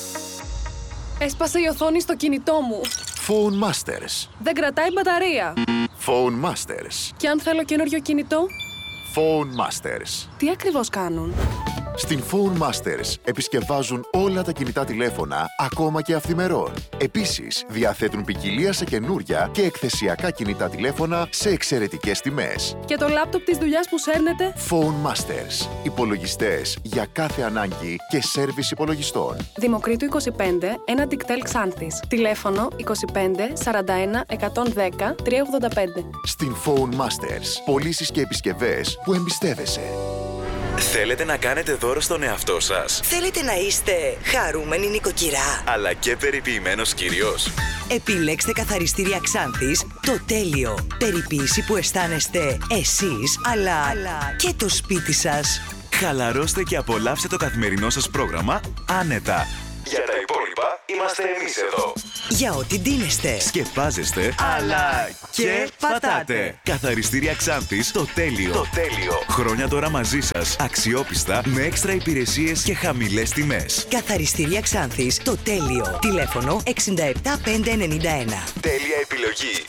Έσπασε η οθόνη στο κινητό μου. Phone Masters. Δεν κρατάει μπαταρία. Phone Masters. Και αν θέλω καινούριο κινητό? Phone Masters. Τι ακριβώς κάνουν? Στην Phone Masters επισκευάζουν όλα τα κινητά τηλέφωνα, ακόμα και αυθημερών. Επίσης, διαθέτουν ποικιλία σε καινούρια και εκθεσιακά κινητά τηλέφωνα σε εξαιρετικές τιμές. Και το λάπτοπ της δουλειάς που σέρνετε? Phone Masters. Υπολογιστές για κάθε ανάγκη και σέρβις υπολογιστών. Δημοκρίτου είκοσι πέντε, ένα Dicktel Xanthis. Τηλέφωνο είκοσι πέντε σαράντα ένα εκατόν δέκα τριακόσια ογδόντα πέντε. Στην Phone Masters. Πωλήσεις και επισκευές που εμπιστεύεσαι. Θέλετε να κάνετε δώρο στον εαυτό σας? Θέλετε να είστε χαρούμενη νοικοκυρά, αλλά και περιποιημένος κύριος? Επιλέξτε καθαριστήρια Ξάνθης, το τέλειο. Περιποίηση που αισθάνεστε εσείς, αλλά, αλλά και το σπίτι σας. Χαλαρώστε και απολαύστε το καθημερινό σας πρόγραμμα άνετα. Για τα υπόλοιπα είμαστε εμείς εδώ. Για ό,τι ντύνεστε, Σκεπάζεστε, αλλά και πατάτε. Καθαριστήρια Ξάνθης, το τέλειο. Το τέλειο. Χρόνια τώρα μαζί σας, αξιόπιστα, με έξτρα υπηρεσίες και χαμηλές τιμές. Καθαριστήρια Ξάνθης, το τέλειο. Τηλέφωνο εξήντα επτά πεντακόσια ενενήντα ένα. Τέλεια επιλογή.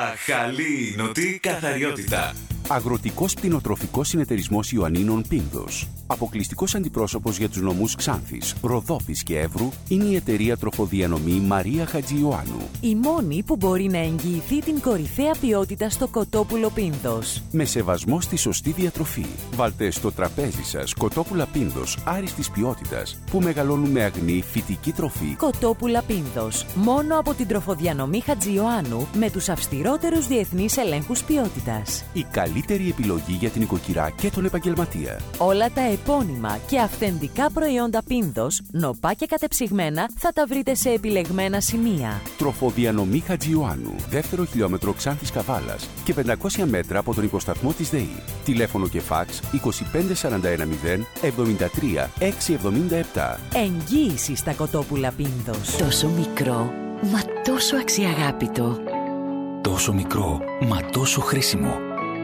Αχαλήνωτη καθαριότητα. Αγροτικός Πτηνοτροφικός Συνεταιρισμός Ιωαννίνων Πίνδος. Αποκλειστικός αντιπρόσωπος για τους νομούς Ξάνθης, Ροδόπης και Εύρου είναι η εταιρεία τροφοδιανομή Μαρία Χατζιωάννου. Η μόνη που μπορεί να εγγυηθεί την κορυφαία ποιότητα στο κοτόπουλο Πίνδος. Με σεβασμό στη σωστή διατροφή. Βάλτε στο τραπέζι σας κοτόπουλα Πίνδος άριστης ποιότητας που μεγαλώνουν με αγνή φυτική τροφή. Κοτόπουλα Πίνδος. Μόνο από την τροφοδιανομή Χατζιωάννου με τους αυστηρότερους διεθνείς ελέγχους ποιότητας. Η καλύτερη επιλογή για την οικοκυρά και τον επαγγελματία. Όλα τα επώνυμα και αυθεντικά προϊόντα Πίνδος, νοπά και κατεψυγμένα, θα τα βρείτε σε επιλεγμένα σημεία. Τροφοδιανομή Χατζιωάννου, δεύτερο χιλιόμετρο Ξάνθης Καβάλας και πεντακόσια μέτρα από τον υποσταθμό της ΔΕΗ. Τηλέφωνο και φάξ είκοσι πέντε σαράντα ένα μηδέν εβδομήντα τρία εξακόσια εβδομήντα επτά. Εγγύηση στα κοτόπουλα Πίνδος. Τόσο μικρό, μα τόσο αξιαγάπητο. Τόσο μικρό, μα τόσο χρήσιμο.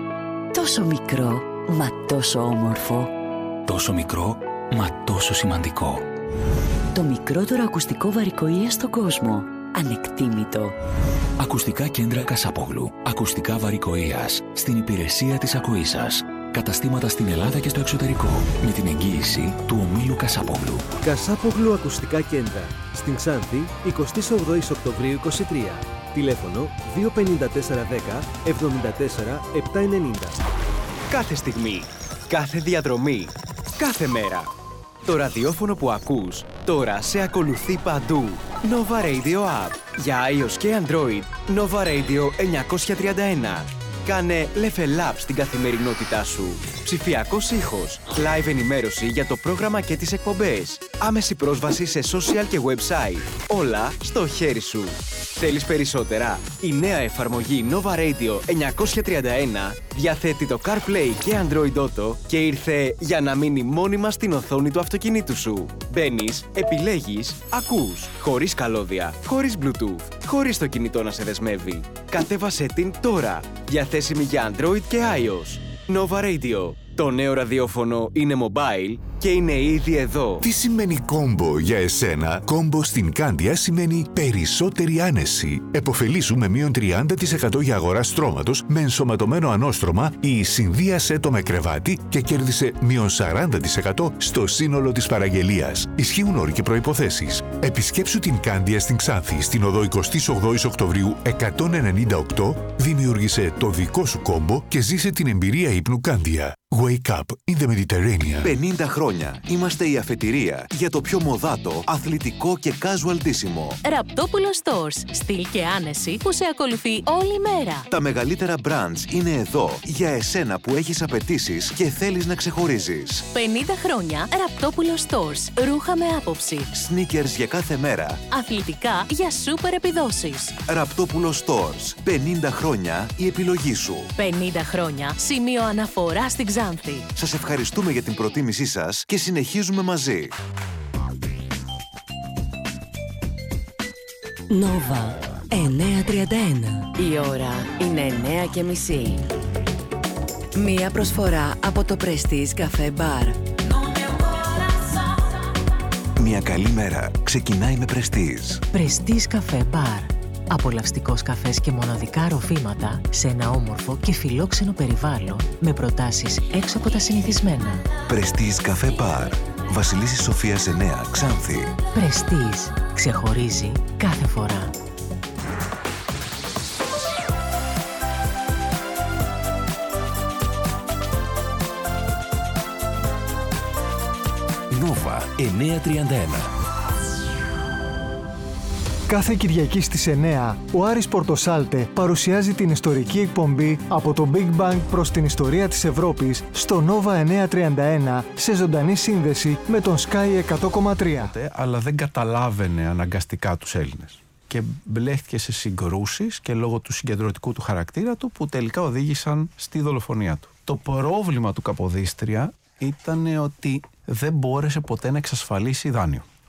Τόσο μικρό, μα τόσο όμορφο. Τόσο μικρό, μα τόσο σημαντικό. Το μικρότερο ακουστικό βαρικοΐα στον κόσμο. Ανεκτήμητο. Ακουστικά κέντρα Κασάπογλου. Ακουστικά βαρικοΐας. Στην υπηρεσία της ακοής σας. Καταστήματα στην Ελλάδα και στο εξωτερικό. Με την εγγύηση του ομίλου Κασάπογλου. Κασάπογλου Ακουστικά Κέντρα. Στην Ξάνθη, εικοστή όγδοη Οκτωβρίου είκοσι τρία. Τηλέφωνο δύο πέντε τέσσερα δέκα εβδομήντα τέσσερα επτακόσια ενενήντα. Κάθε στιγμή, κάθε διαδρομή, κάθε μέρα. Το ραδιόφωνο που ακούς τώρα σε ακολουθεί παντού. Nova Radio App. Για iOS και Android, Nova Radio εννιακόσια τριάντα ένα. Κάνε level up στην καθημερινότητά σου. Ψηφιακός ήχος, live ενημέρωση για το πρόγραμμα και τις εκπομπές. Άμεση πρόσβαση σε social και website. Όλα στο χέρι σου. Θέλεις περισσότερα? Η νέα εφαρμογή Nova Radio εννιακόσια τριάντα ένα διαθέτει το CarPlay και Android Auto και ήρθε για να μείνει μόνιμα στην οθόνη του αυτοκινήτου σου. Μπαίνεις, επιλέγεις, ακούς, χωρίς καλώδια, χωρίς Bluetooth, χωρίς το κινητό να σε δεσμεύει. Κατέβασέ την τώρα, διαθέσιμη για Android και iOS. Nova Radio. Το νέο ραδιόφωνο είναι mobile και είναι ήδη εδώ. Τι σημαίνει κόμπο για εσένα? Κόμπο στην Κάνδια σημαίνει περισσότερη άνεση. Εποφελήσου με μείον τριάντα τοις εκατό για αγορά στρώματος με ενσωματωμένο ανώστρωμα ή συνδύασέ το με κρεβάτι και κέρδισε μείον σαράντα τοις εκατό στο σύνολο της παραγγελίας. Ισχύουν όροι και προϋποθέσεις. Επισκέψου την Κάνδια στην Ξάνθη, στην οδό εικοστή όγδοη Οκτωβρίου εκατόν ενενήντα οκτώ, δημιούργησε το δικό σου κόμπο και ζήσε την εμπειρία ύπνου Κάνδια. Wake up in the Mediterranean. πενήντα χρόνια είμαστε η αφετηρία για το πιο μοδάτο, αθλητικό και casual ντύσιμο. Ραπτόπουλο Stores. Στυλ και άνεση που σε ακολουθεί όλη μέρα. Τα μεγαλύτερα brands είναι εδώ για εσένα που έχεις απαιτήσεις και θέλεις να ξεχωρίζεις. πενήντα χρόνια Ραπτόπουλο Stores. Ρούχα με άποψη. Sneakers για κάθε μέρα. Αθλητικά για σούπερ επιδόσεις. Ραπτόπουλο Stores. πενήντα χρόνια η επιλογή σου. πενήντα χρόνια σημείο αναφορά στην Ξάνθη. Σας ευχαριστούμε για την προτίμησή σας και συνεχίζουμε μαζί. Νόβα εννιακόσια τριάντα ένα. Η ώρα είναι εννιά και μισή. Μία προσφορά από το Prestige Café Bar. Μια καλή μέρα ξεκινάει με Prestige. Prestige Café Bar. Απολαυστικός καφές και μοναδικά ροφήματα σε ένα όμορφο και φιλόξενο περιβάλλον με προτάσεις έξω από τα συνηθισμένα. Prestige Café Bar. Βασιλίσσης Σοφίας εννέα, Ξάνθη. Prestige. Ξεχωρίζει κάθε φορά. Νόβα εννιακόσια τριάντα ένα. Κάθε Κυριακή στις εννιά, ο Άρης Πορτοσάλτε παρουσιάζει την ιστορική εκπομπή από το Big Bang προς την ιστορία της Ευρώπης στο Nova εννιακόσια τριάντα ένα σε ζωντανή σύνδεση με τον Sky εκατό κόμμα τρία. Αλλά δεν καταλάβαινε αναγκαστικά τους Έλληνες. Και μπλέχτηκε σε συγκρούσεις και λόγω του συγκεντρωτικού του χαρακτήρα του που τελικά οδήγησαν στη δολοφονία του. Το πρόβλημα του Καποδίστρια ήταν ότι δεν μπόρεσε ποτέ να εξασφαλίσει δάνειο.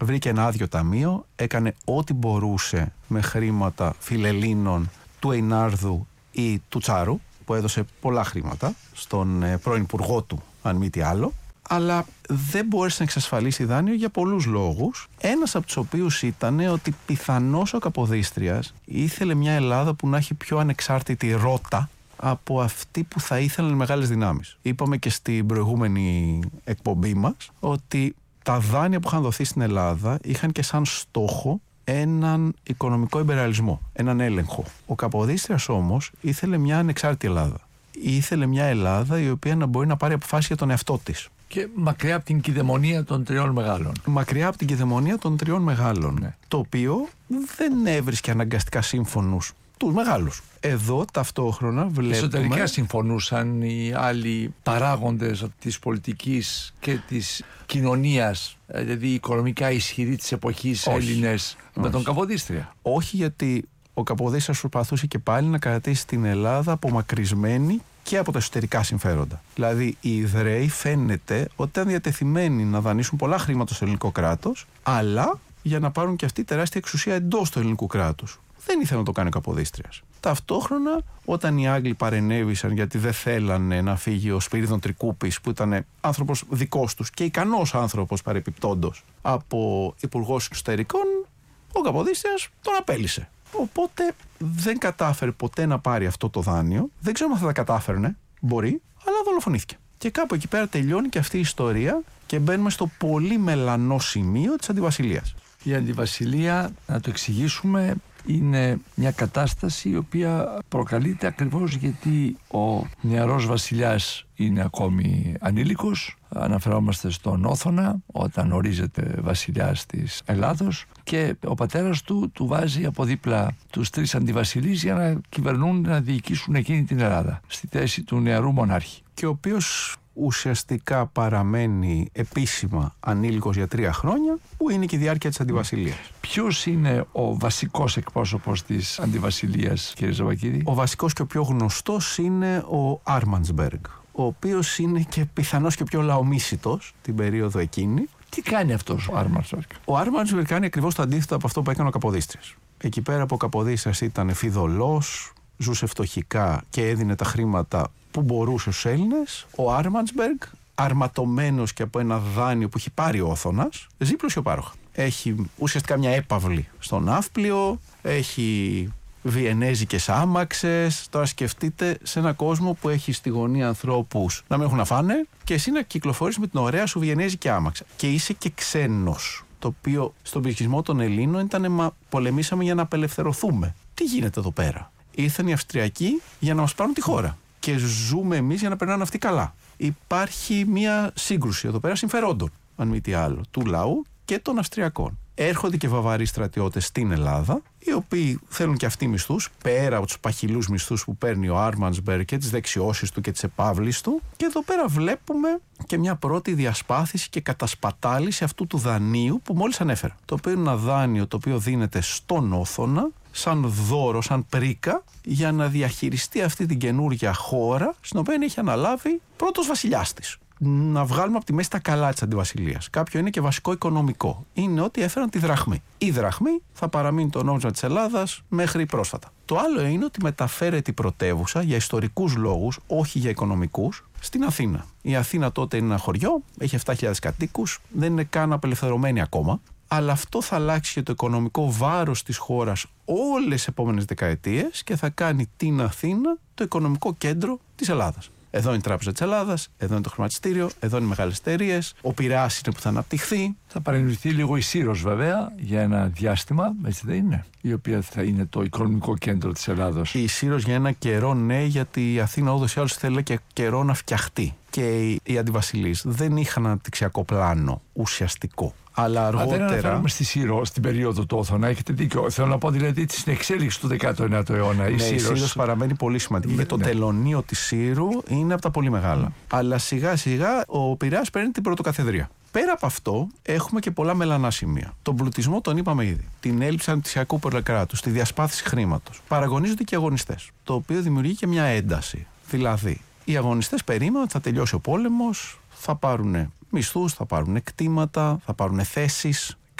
βρήκε ένα άδειο ταμείο, έκανε ό,τι μπορούσε με χρήματα φιλελλήνων του Εινάρδου ή του Τσάρου, που έδωσε πολλά χρήματα στον πρώην υπουργό του, αν μη τι άλλο, αλλά δεν μπόρεσε να εξασφαλίσει δάνειο για πολλούς λόγους. Ένας από τους οποίους ήταν ότι πιθανώς ο Καποδίστριας ήθελε μια Ελλάδα που να έχει πιο ανεξάρτητη ρότα από αυτή που θα ήθελαν οι μεγάλες δυνάμεις. Είπαμε και στην προηγούμενη εκπομπή μας ότι τα δάνεια που είχαν δοθεί στην Ελλάδα είχαν και σαν στόχο έναν οικονομικό υπεραλισμό, έναν έλεγχο. Ο Καποδίστριας όμως ήθελε μια ανεξάρτητη Ελλάδα. Ήθελε μια Ελλάδα η οποία να μπορεί να πάρει αποφάσεις για τον εαυτό της. Και μακριά από την κυδαιμονία των τριών μεγάλων. Μακριά από την κυδαιμονία των τριών μεγάλων. Ναι. Το οποίο δεν έβρισκε αναγκαστικά σύμφωνους τους μεγάλους. Εδώ ταυτόχρονα βλέπουμε... Εσωτερικά συμφωνούσαν οι άλλοι παράγοντες της πολιτικής και της κοινωνίας, δηλαδή οικονομικά ισχυροί της εποχής Έλληνες, με τον Καποδίστρια. Όχι, γιατί ο Καποδίστριας προσπαθούσε και πάλι να κρατήσει την Ελλάδα απομακρυσμένη και από τα εσωτερικά συμφέροντα. Δηλαδή, οι Ιδραίοι φαίνεται ότι ήταν διατεθειμένοι να δανείσουν πολλά χρήματα στο ελληνικό κράτος, αλλά για να πάρουν και αυτή τεράστια εξουσία εντός του ελληνικού κράτους. Δεν ήθελε να το κάνει ο Καποδίστριας. Ταυτόχρονα, όταν οι Άγγλοι παρενέβησαν γιατί δεν θέλανε να φύγει ο Σπύριδων Τρικούπης, που ήταν άνθρωπος δικός τους και ικανός άνθρωπος παρεπιπτόντος, από υπουργός εξωτερικών, ο Καποδίστριας τον απέλυσε. Οπότε δεν κατάφερε ποτέ να πάρει αυτό το δάνειο. Δεν ξέρω αν θα τα κατάφερνε. Μπορεί, αλλά δολοφονήθηκε. Και κάπου εκεί πέρα τελειώνει και αυτή η ιστορία και μπαίνουμε στο πολύ μελανό σημείο της αντιβασιλείας. Η αντιβασιλεία, να το εξηγήσουμε, είναι μια κατάσταση η οποία προκαλείται ακριβώς γιατί ο νεαρός βασιλιάς είναι ακόμη ανήλικος. Αναφερόμαστε στον Όθωνα όταν ορίζεται βασιλιάς της Ελλάδος και ο πατέρας του του βάζει από δίπλα τους τρεις αντιβασιλείς για να κυβερνούν, να διοικήσουν εκείνη την Ελλάδα στη θέση του νεαρού μονάρχη. Και ο οποίος ουσιαστικά παραμένει επίσημα ανήλικος για τρία χρόνια, που είναι και η διάρκεια της αντιβασιλείας. Ποιος είναι ο βασικός εκπρόσωπος της αντιβασιλείας, κύριε Ζαβακίδη? Ο βασικός και ο πιο γνωστός είναι ο Άρμανσμπεργκ, ο οποίος είναι και πιθανώς και ο πιο λαομίσιτος την περίοδο εκείνη. Τι κάνει αυτός ο Άρμανσμπεργκ? Ο Άρμανσμπεργκ κάνει ακριβώς το αντίθετο από αυτό που έκανε ο Καποδίστριας. Εκεί πέρα που ο Καποδίστριας ήταν φιδωλός, ζούσε φτωχικά και έδινε τα χρήματα που μπορούσε στους Έλληνες, ο Άρμανσμπεργκ, αρματωμένος και από ένα δάνειο που έχει πάρει ο Όθωνας, ζει πλουσιοπάροχα. Έχει ουσιαστικά μια έπαυλη στον Ναύπλιο, έχει βιενέζικες άμαξες. Τώρα σκεφτείτε σε ένα κόσμο που έχει στη γωνία ανθρώπους να μην έχουν να φάνε και εσύ να κυκλοφορείς με την ωραία σου βιενέζικη άμαξα. Και είσαι και ξένος. Το οποίο στον πληθυσμό των Ελλήνων ήταν μα πολεμήσαμε για να απελευθερωθούμε. Τι γίνεται εδώ πέρα? Ήρθαν οι Αυστριακοί για να μας πάρουν τη χώρα. Και ζούμε εμείς για να περνάνε αυτοί καλά. Υπάρχει μια σύγκρουση εδώ πέρα συμφερόντων, αν μη τι άλλο, του λαού και των Αυστριακών. Έρχονται και Βαβαροί στρατιώτες στην Ελλάδα, οι οποίοι θέλουν και αυτοί μισθούς, πέρα από τους παχυλούς μισθούς που παίρνει ο Άρμανσμπεργκ και τις δεξιώσεις του και τις επαύλεις του. Και εδώ πέρα βλέπουμε και μια πρώτη διασπάθηση και κατασπατάληση αυτού του δανείου που μόλις ανέφερα. Το οποίο είναι ένα δάνειο το οποίο δίνεται στον Όθωνα, σαν δώρο, σαν πρίκα, για να διαχειριστεί αυτή την καινούργια χώρα, στην οποία έχει αναλάβει πρώτος βασιλιάς της. Να βγάλουμε από τη μέση τα καλά της αντιβασιλείας. Κάποιο είναι και βασικό οικονομικό. Είναι ότι έφεραν τη δραχμή. Η δραχμή θα παραμείνει το νόμισμα της Ελλάδας μέχρι πρόσφατα. Το άλλο είναι ότι μεταφέρεται η πρωτεύουσα για ιστορικούς λόγους, όχι για οικονομικούς, στην Αθήνα. Η Αθήνα τότε είναι ένα χωριό, έχει επτά χιλιάδες κατοίκους, δεν είναι καν απελευθερωμένη ακόμα. Αλλά αυτό θα αλλάξει και το οικονομικό βάρος της χώρας όλες τις επόμενες δεκαετίες και θα κάνει την Αθήνα το οικονομικό κέντρο της Ελλάδας. Εδώ είναι η Τράπεζα της Ελλάδας, εδώ είναι το χρηματιστήριο, εδώ είναι οι μεγάλες εταιρείες, ο Πειραιάς είναι που θα αναπτυχθεί. Θα παρενεργηθεί λίγο η Σύρος βέβαια για ένα διάστημα, έτσι δεν είναι, η οποία θα είναι το οικονομικό κέντρο της Ελλάδος. Η Σύρος για ένα καιρό ναι, γιατί η Αθήνα ούτως ή άλλως θέλει και καιρό να φτιαχτεί. Και οι αντιβασιλείς δεν είχαν αναπτυξιακό πλάνο ουσιαστικό. Αλλά αργότερα. Αν δεν αναφέρομαι στη Σύρο, στην περίοδο του Όθωνα, έχετε δίκιο. Θέλω να πω δηλαδή στην εξέλιξη του δεκάτου ενάτου αιώνα. Η, ναι, Σύρος... η Σύρος παραμένει πολύ σημαντική. Ναι, και το ναι. τελωνείο της Σύρου είναι από τα πολύ μεγάλα. Mm. Αλλά σιγά σιγά ο Πειραιάς παίρνει την πρωτοκαθεδρία. Πέρα από αυτό, έχουμε και πολλά μελανά σημεία. Τον πλουτισμό τον είπαμε ήδη. Την έλλειψη αναπτυξιακού κράτους, τη διασπάθηση χρήματος. Παραγωνίζονται και οι αγωνιστές. Το οποίο δημιουργεί και μια ένταση. Δηλαδή, οι αγωνιστές περίμεναν ότι θα τελειώσει ο πόλεμος, θα πάρουν μισθούς, θα πάρουν κτήματα, θα πάρουν θέσεις.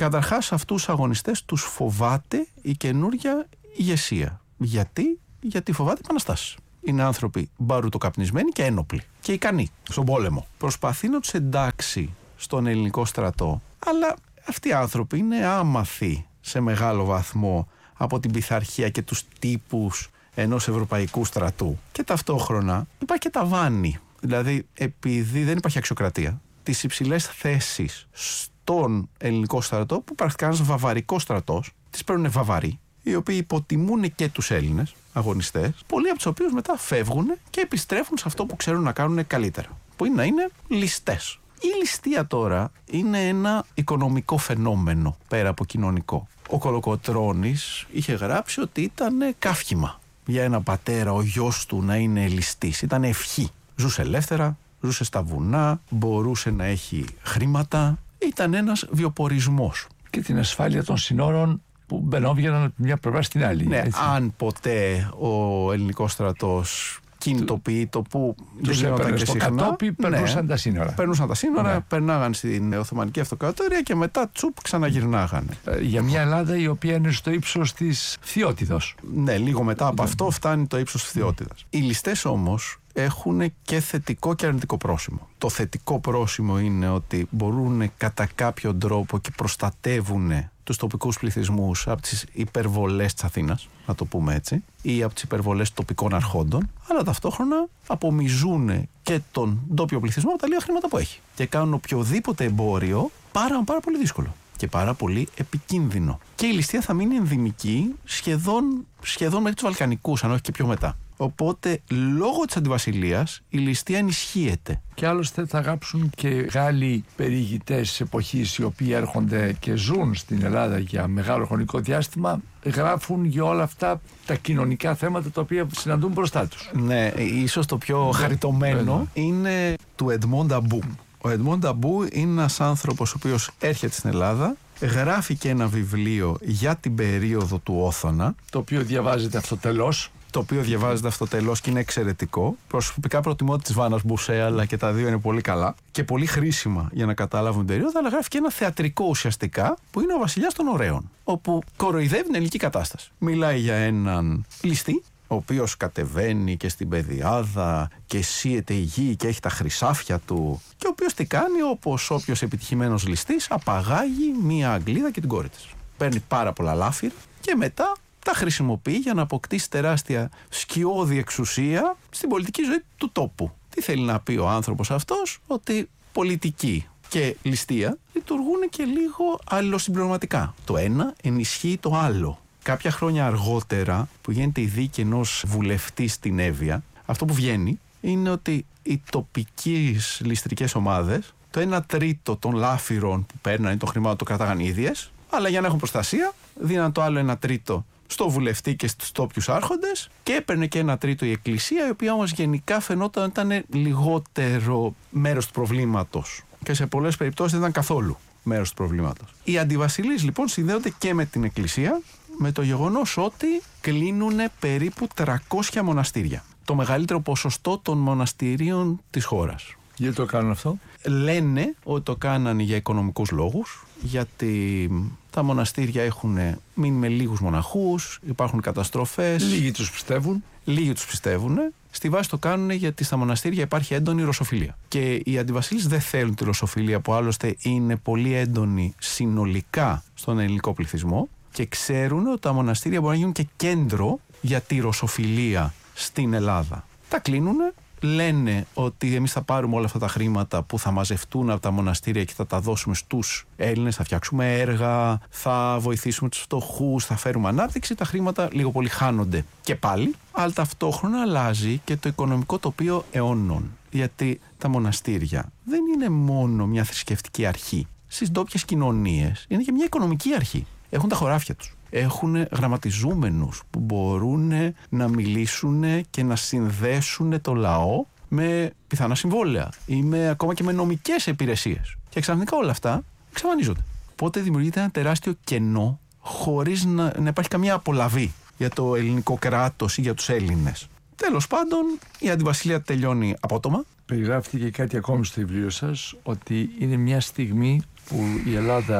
Καταρχάς, αυτούς τους αγωνιστές τους φοβάται η καινούρια ηγεσία. Γιατί? Γιατί φοβάται επαναστάσεις. Είναι άνθρωποι μπαρουτοκαπνισμένοι και ένοπλοι και ικανοί στον πόλεμο. Προσπαθεί να τους εντάξει στον ελληνικό στρατό, αλλά αυτοί οι άνθρωποι είναι άμαθοι σε μεγάλο βαθμό από την πειθαρχία και τους τύπους ενός ευρωπαϊκού στρατού. Και ταυτόχρονα υπάρχει και ταβάνι. Δηλαδή, επειδή δεν υπάρχει αξιοκρατία, τις υψηλές θέσεις στον ελληνικό στρατό, που πρακτικά ένας βαβαρικός στρατός, τις παίρνουν βαβαροί, οι οποίοι υποτιμούν και τους Έλληνες αγωνιστές, πολλοί από τους οποίους μετά φεύγουν και επιστρέφουν σε αυτό που ξέρουν να κάνουν καλύτερα, που είναι να είναι ληστές. Η ληστεία τώρα είναι ένα οικονομικό φαινόμενο πέρα από κοινωνικό. Ο Κολοκοτρώνης είχε γράψει ότι ήταν καύχημα για ένα πατέρα ο γιος του να είναι ληστής. Ήταν ευχή. Ζούσε ελεύθερα, ζούσε στα βουνά, μπορούσε να έχει χρήματα. Ήταν ένας βιοπορισμός. Και την ασφάλεια των συνόρων που μπαινόβγαιναν από μια πλευρά στην άλλη. Ναι, έτσι. Αν ποτέ ο ελληνικός στρατός κινητοποιεί το που δεν γινόταν και συχνά. Κατόπι περνούσαν ναι, τα σύνορα. Περνούσαν τα σύνορα, ναι. περνάγαν στην Οθωμανική Αυτοκρατορία και μετά τσουπ ξαναγυρνάγανε. Ε, για μια Ελλάδα η οποία είναι στο ύψος της Φθιώτιδος. Ναι, λίγο μετά από αυτό φτάνει το ύψος της Φθιώτιδας. Οι ληστές όμως έχουν και θετικό και αρνητικό πρόσημο. Το θετικό πρόσημο είναι ότι μπορούν κατά κάποιο τρόπο και προστατεύουν τους τοπικούς πληθυσμούς από τις υπερβολές της Αθήνας, να το πούμε έτσι, ή από τις υπερβολές τοπικών αρχόντων, αλλά ταυτόχρονα απομυζούν και τον ντόπιο πληθυσμό από τα λίγα χρήματα που έχει. Και κάνουν οποιοδήποτε εμπόριο πάρα, πάρα πολύ δύσκολο και πάρα πολύ επικίνδυνο. Και η ληστεία θα μείνει ενδυμική σχεδόν, σχεδόν μέχρι τους Βαλκανικούς, αν όχι και πιο μετά. Οπότε, λόγω της αντιβασιλείας, η ληστεία ενισχύεται. Και άλλωστε θα γράψουν και Γάλλοι περιηγητές της εποχής, οι οποίοι έρχονται και ζουν στην Ελλάδα για μεγάλο χρονικό διάστημα, γράφουν για όλα αυτά τα κοινωνικά θέματα τα οποία συναντούν μπροστά τους. Ναι, ίσως το πιο ναι, χαριτωμένο ναι. είναι του Εντμόν Νταμπού. Ο Εντμόν Νταμπού είναι ένας άνθρωπος ο οποίος έρχεται στην Ελλάδα, γράφει και ένα βιβλίο για την περίοδο του Όθωνα, το οποίο διαβάζεται αυτοτελώς. Το οποίο διαβάζεται αυτοτελώς και είναι εξαιρετικό. Προσωπικά προτιμώ της Βάνας Μπουσέ, αλλά και τα δύο είναι πολύ καλά και πολύ χρήσιμα για να καταλάβουν την περίοδο. Αλλά γράφει και ένα θεατρικό ουσιαστικά που είναι ο Βασιλιάς των Ωραίων, όπου κοροϊδεύει την ελληνική κατάσταση. Μιλάει για έναν ληστή, ο οποίος κατεβαίνει και στην πεδιάδα και σύεται η γη και έχει τα χρυσάφια του, και ο οποίος τι κάνει, όπως όποιος επιτυχημένος ληστής, απαγάγει μία Αγγλίδα και την κόρη της. Παίρνει πάρα πολλά λάφυρα και μετά τα χρησιμοποιεί για να αποκτήσει τεράστια σκιώδη εξουσία στην πολιτική ζωή του τόπου. Τι θέλει να πει ο άνθρωπος αυτός? Ότι πολιτική και ληστεία λειτουργούν και λίγο αλληλοσυμπληρωματικά. Το ένα ενισχύει το άλλο. Κάποια χρόνια αργότερα, που γίνεται η δίκη ενός βουλευτή στην Εύβοια, αυτό που βγαίνει είναι ότι οι τοπικές ληστρικές ομάδες, το ένα τρίτο των λάφυρων που παίρνανε το χρημάτων το κρατάγαν οι ίδιες, αλλά για να έχουν προστασία δίναν το άλλο ένα τρίτο στο βουλευτή και στους τόπιους άρχοντες, και έπαιρνε και ένα τρίτο η Εκκλησία, η οποία όμως γενικά φαινόταν ότι ήταν λιγότερο μέρος του προβλήματος και σε πολλές περιπτώσεις δεν ήταν καθόλου μέρος του προβλήματος. Οι αντιβασιλείς λοιπόν συνδέονται και με την Εκκλησία, με το γεγονός ότι κλείνουν περίπου τριακόσια μοναστήρια. Το μεγαλύτερο ποσοστό των μοναστηρίων της χώρας. Γιατί το κάνουν αυτό? Λένε ότι το κάνανε για οικονομικούς λόγους, γιατί τα μοναστήρια έχουν μείνει με λίγους μοναχούς, υπάρχουν καταστροφές. Λίγοι τους πιστεύουν. Λίγοι τους πιστεύουν. Στη βάση το κάνουν γιατί στα μοναστήρια υπάρχει έντονη ρωσοφιλία. Και οι αντιβασίλεις δεν θέλουν τη ρωσοφιλία, που άλλωστε είναι πολύ έντονη συνολικά στον ελληνικό πληθυσμό, και ξέρουν ότι τα μοναστήρια μπορεί να γίνουν και κέντρο για τη ρωσοφιλία στην Ελλάδα. Τα κλείνουν. Λένε ότι εμείς θα πάρουμε όλα αυτά τα χρήματα που θα μαζευτούν από τα μοναστήρια και θα τα δώσουμε στους Έλληνες, θα φτιάξουμε έργα, θα βοηθήσουμε τους φτωχούς, θα φέρουμε ανάπτυξη. Τα χρήματα λίγο πολύ χάνονται και πάλι, αλλά ταυτόχρονα αλλάζει και το οικονομικό τοπίο αιώνων. Γιατί τα μοναστήρια δεν είναι μόνο μια θρησκευτική αρχή. Στις ντόπιες κοινωνίες είναι και μια οικονομική αρχή. Έχουν τα χωράφια τους. Έχουν γραμματιζούμενους που μπορούν να μιλήσουν και να συνδέσουν το λαό με πιθανά συμβόλαια ή με, ακόμα και με νομικές υπηρεσίες. Και ξαφνικά όλα αυτά εξαφανίζονται. Οπότε δημιουργείται ένα τεράστιο κενό χωρίς να, να υπάρχει καμία απολαβή για το ελληνικό κράτος ή για τους Έλληνες. Τέλος πάντων, η αντιβασιλεία τελειώνει απότομα. Περιγράφεται και κάτι ακόμη στο βιβλίο σας, ότι είναι μια στιγμή που η Ελλάδα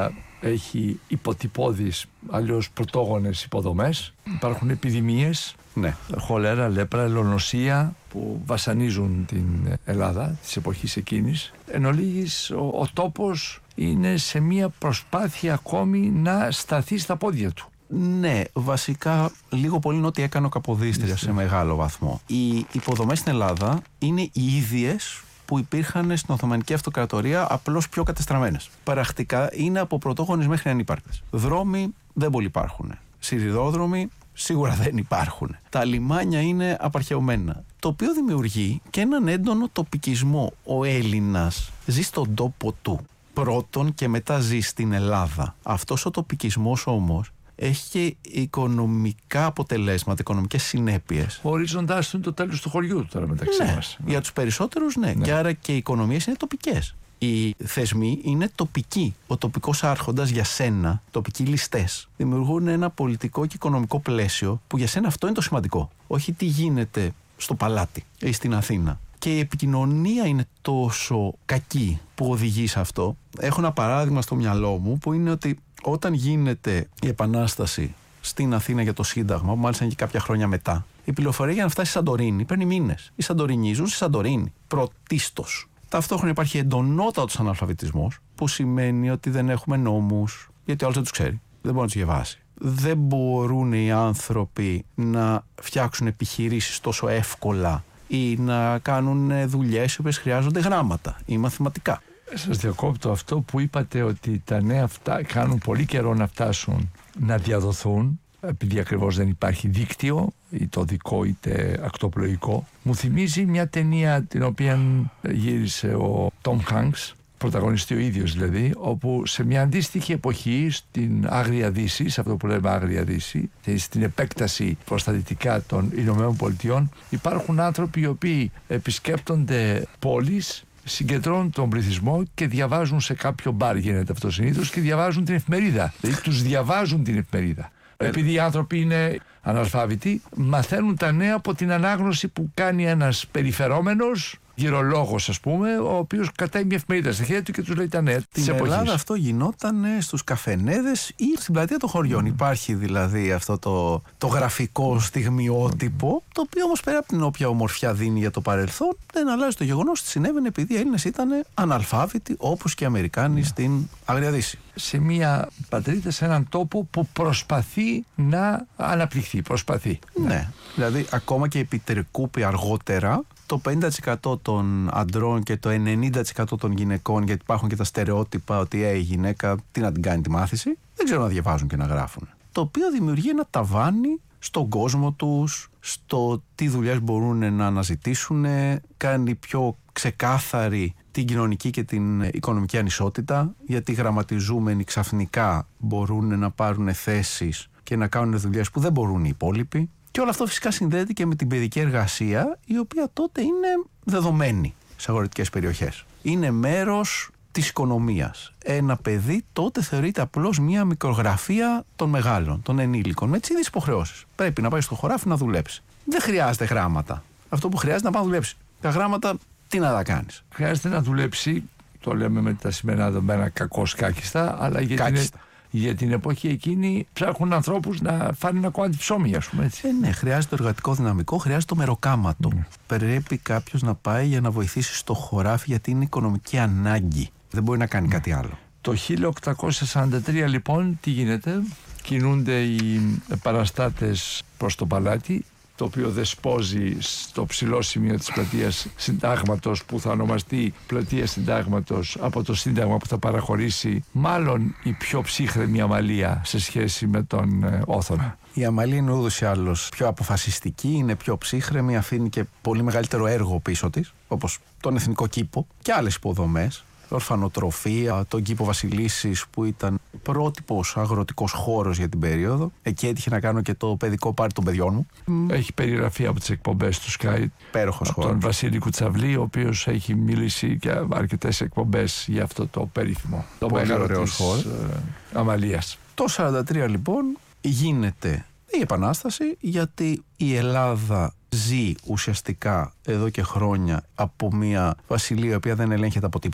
έχει υποτυπώδεις, αλλιώς πρωτόγονες υποδομές. Υπάρχουν επιδημίες, ναι. χολέρα, λέπρα, ελονοσία που βασανίζουν την Ελλάδα της εποχής εκείνης. Εν ολίγης, ο, ο τόπος είναι σε μια προσπάθεια ακόμη να σταθεί στα πόδια του. Ναι, βασικά λίγο πολύ είναι ό,τι έκανε ο Καποδίστριας σε μεγάλο βαθμό. Οι υποδομές στην Ελλάδα είναι οι ίδιες που υπήρχαν στην Οθωμανική Αυτοκρατορία, απλώς πιο κατεστραμμένες. Πρακτικά είναι από πρωτόγονες μέχρι ανύπαρκτες. Δρόμοι δεν πολύ υπάρχουν. Σιδηρόδρομοι σίγουρα δεν υπάρχουν. Τα λιμάνια είναι απαρχαιωμένα. Το οποίο δημιουργεί και έναν έντονο τοπικισμό. Ο Έλληνας ζει στον τόπο του πρώτον και μετά ζει στην Ελλάδα. Αυτός ο τοπικισμός όμως έχει και οικονομικά αποτελέσματα, οικονομικές συνέπειες. Ορίζοντάς του είναι το τέλος του χωριού τώρα μεταξύ ναι, μας. Για τους περισσότερους ναι. ναι. Και άρα και οι οικονομίες είναι τοπικές. Οι θεσμοί είναι τοπικοί. Ο τοπικός άρχοντας για σένα, τοπικοί ληστές, δημιουργούν ένα πολιτικό και οικονομικό πλαίσιο που για σένα αυτό είναι το σημαντικό. Όχι τι γίνεται στο παλάτι ή στην Αθήνα. Και η επικοινωνία είναι τόσο κακή που οδηγεί σε αυτό. Έχω ένα παράδειγμα στο μυαλό μου που είναι ότι όταν γίνεται η Επανάσταση στην Αθήνα για το Σύνταγμα, που μάλιστα είναι και κάποια χρόνια μετά, η πληροφορία για να φτάσει στη Σαντορίνη παίρνει μήνες. Οι Σαντορινοί ζουν στη Σαντορίνη, πρωτίστως. Ταυτόχρονα υπάρχει εντονότατος αναλφαβητισμός, που σημαίνει ότι δεν έχουμε νόμους, γιατί ο άλλος δεν τους ξέρει, δεν μπορεί να τους διαβάσει. Δεν μπορούν οι άνθρωποι να φτιάξουν επιχειρήσεις τόσο εύκολα ή να κάνουν δουλειές οι οποίες χρειάζονται γράμματα ή μαθηματικά. Σας διακόπτω, αυτό που είπατε ότι τα νέα αυτά κάνουν πολύ καιρό να φτάσουν να διαδοθούν, επειδή ακριβώς δεν υπάρχει δίκτυο, είτε οδικό είτε ακτοπλοϊκό. Μου θυμίζει μια ταινία την οποία γύρισε ο Τόμ Χάνκς, πρωταγωνιστή ο ίδιος δηλαδή, όπου σε μια αντίστοιχη εποχή στην Άγρια Δύση, σε αυτό που λέμε Άγρια Δύση, στην επέκταση προς τα δυτικά των Ηνωμένων Πολιτειών, υπάρχουν άνθρωποι οι οποίοι επισκέπτονται πόλεις, συγκεντρώνουν τον πληθυσμό και διαβάζουν σε κάποιο μπαρ, γίνεται αυτό συνήθως, και διαβάζουν την εφημερίδα. Δηλαδή τους διαβάζουν την εφημερίδα. Επειδή οι άνθρωποι είναι αναλφάβητοι, μαθαίνουν τα νέα από την ανάγνωση που κάνει ένας περιφερόμενος, γυρολόγος ας πούμε, ο οποίος κρατάει μια εφημερίδα στα χέρια του και τους λέει τα νέα της Στην εποχής. Ελλάδα αυτό γινόταν στους καφενέδες ή στην πλατεία των χωριών. Mm. Υπάρχει δηλαδή αυτό το, το γραφικό στιγμιότυπο, το οποίο όμως πέρα από την όποια ομορφιά δίνει για το παρελθόν, δεν αλλάζει το γεγονός ότι συνέβαινε επειδή οι Έλληνες ήταν αναλφάβητοι όπως και οι Αμερικάνοι mm. στην Άγρια Δύση. Σε μια πατρίδα, σε έναν τόπο που προσπαθεί να αναπτυχθεί. Προσπαθεί. Ναι. ναι. Δηλαδή ακόμα και επί Τρικούπη αργότερα, το πενήντα τοις εκατό των αντρών και το ενενήντα τοις εκατό των γυναικών, γιατί υπάρχουν και τα στερεότυπα ότι ε, η γυναίκα τι να την κάνει τη μάθηση, δεν ξέρουν να διαβάζουν και να γράφουν. Το οποίο δημιουργεί ένα ταβάνι στον κόσμο τους, στο τι δουλειές μπορούν να αναζητήσουν, κάνει πιο ξεκάθαρη την κοινωνική και την οικονομική ανισότητα, γιατί οι γραμματιζούμενοι ξαφνικά μπορούν να πάρουν θέσεις και να κάνουν δουλειές που δεν μπορούν οι υπόλοιποι. Και όλο αυτό φυσικά συνδέεται και με την παιδική εργασία, η οποία τότε είναι δεδομένη σε αγροτικές περιοχές. Είναι μέρος της οικονομίας. Ένα παιδί τότε θεωρείται απλώς μια μικρογραφία των μεγάλων, των ενήλικων, με τις ίδιες υποχρεώσεις. Πρέπει να πάει στο χωράφι να δουλέψει. Δεν χρειάζεται γράμματα. Αυτό που χρειάζεται να πάει να δουλέψει. Τα γράμματα τι να τα κάνεις. Χρειάζεται να δουλέψει, το λέμε με τα σημερινά δεδομένα κακώς κάκιστα, αλλά γιατί είναι... Για την εποχή εκείνη ψάχνουν ανθρώπους να φάνε ένα κομμάτι ψώμι, ας πούμε έτσι. Ε, ναι, χρειάζεται το εργατικό δυναμικό, χρειάζεται το μεροκάματο. Mm. Πρέπει κάποιος να πάει για να βοηθήσει στο χωράφι, γιατί είναι οικονομική ανάγκη. Δεν μπορεί να κάνει mm. κάτι άλλο. Το χίλια οκτακόσια σαράντα τρία λοιπόν τι γίνεται? Κινούνται οι παραστάτες προς το παλάτι, το οποίο δεσπόζει στο ψηλό σημείο της πλατείας Συντάγματος, που θα ονομαστεί πλατεία Συντάγματος από το Σύνταγμα που θα παραχωρήσει μάλλον η πιο ψύχρεμη Αμαλία σε σχέση με τον ε, Όθωνα. Η Αμαλία είναι ούτως ή άλλως πιο αποφασιστική, είναι πιο ψύχρεμη, αφήνει και πολύ μεγαλύτερο έργο πίσω της, όπως τον Εθνικό Κήπο και άλλες υποδομές. Ορφανοτροφία, τον κήπο Βασιλίσσης που ήταν πρότυπος αγροτικός χώρος για την περίοδο. Εκεί έτυχε να κάνω και το παιδικό πάρτι των παιδιών μου. Έχει περιγραφεί από τις εκπομπές του Sky. Πέροχος από χώρος. Τον Βασίλη Κουτσαβλή, ο οποίος έχει μιλήσει για αρκετές εκπομπές για αυτό το περίφημο. Το μεγάλο της χώρος. Αμαλίας. Το σαράντα τρία λοιπόν γίνεται η Επανάσταση, γιατί η Ελλάδα ζει ουσιαστικά εδώ και χρόνια από μια βασιλεία η οποία δεν ελέγχεται από τίποτα.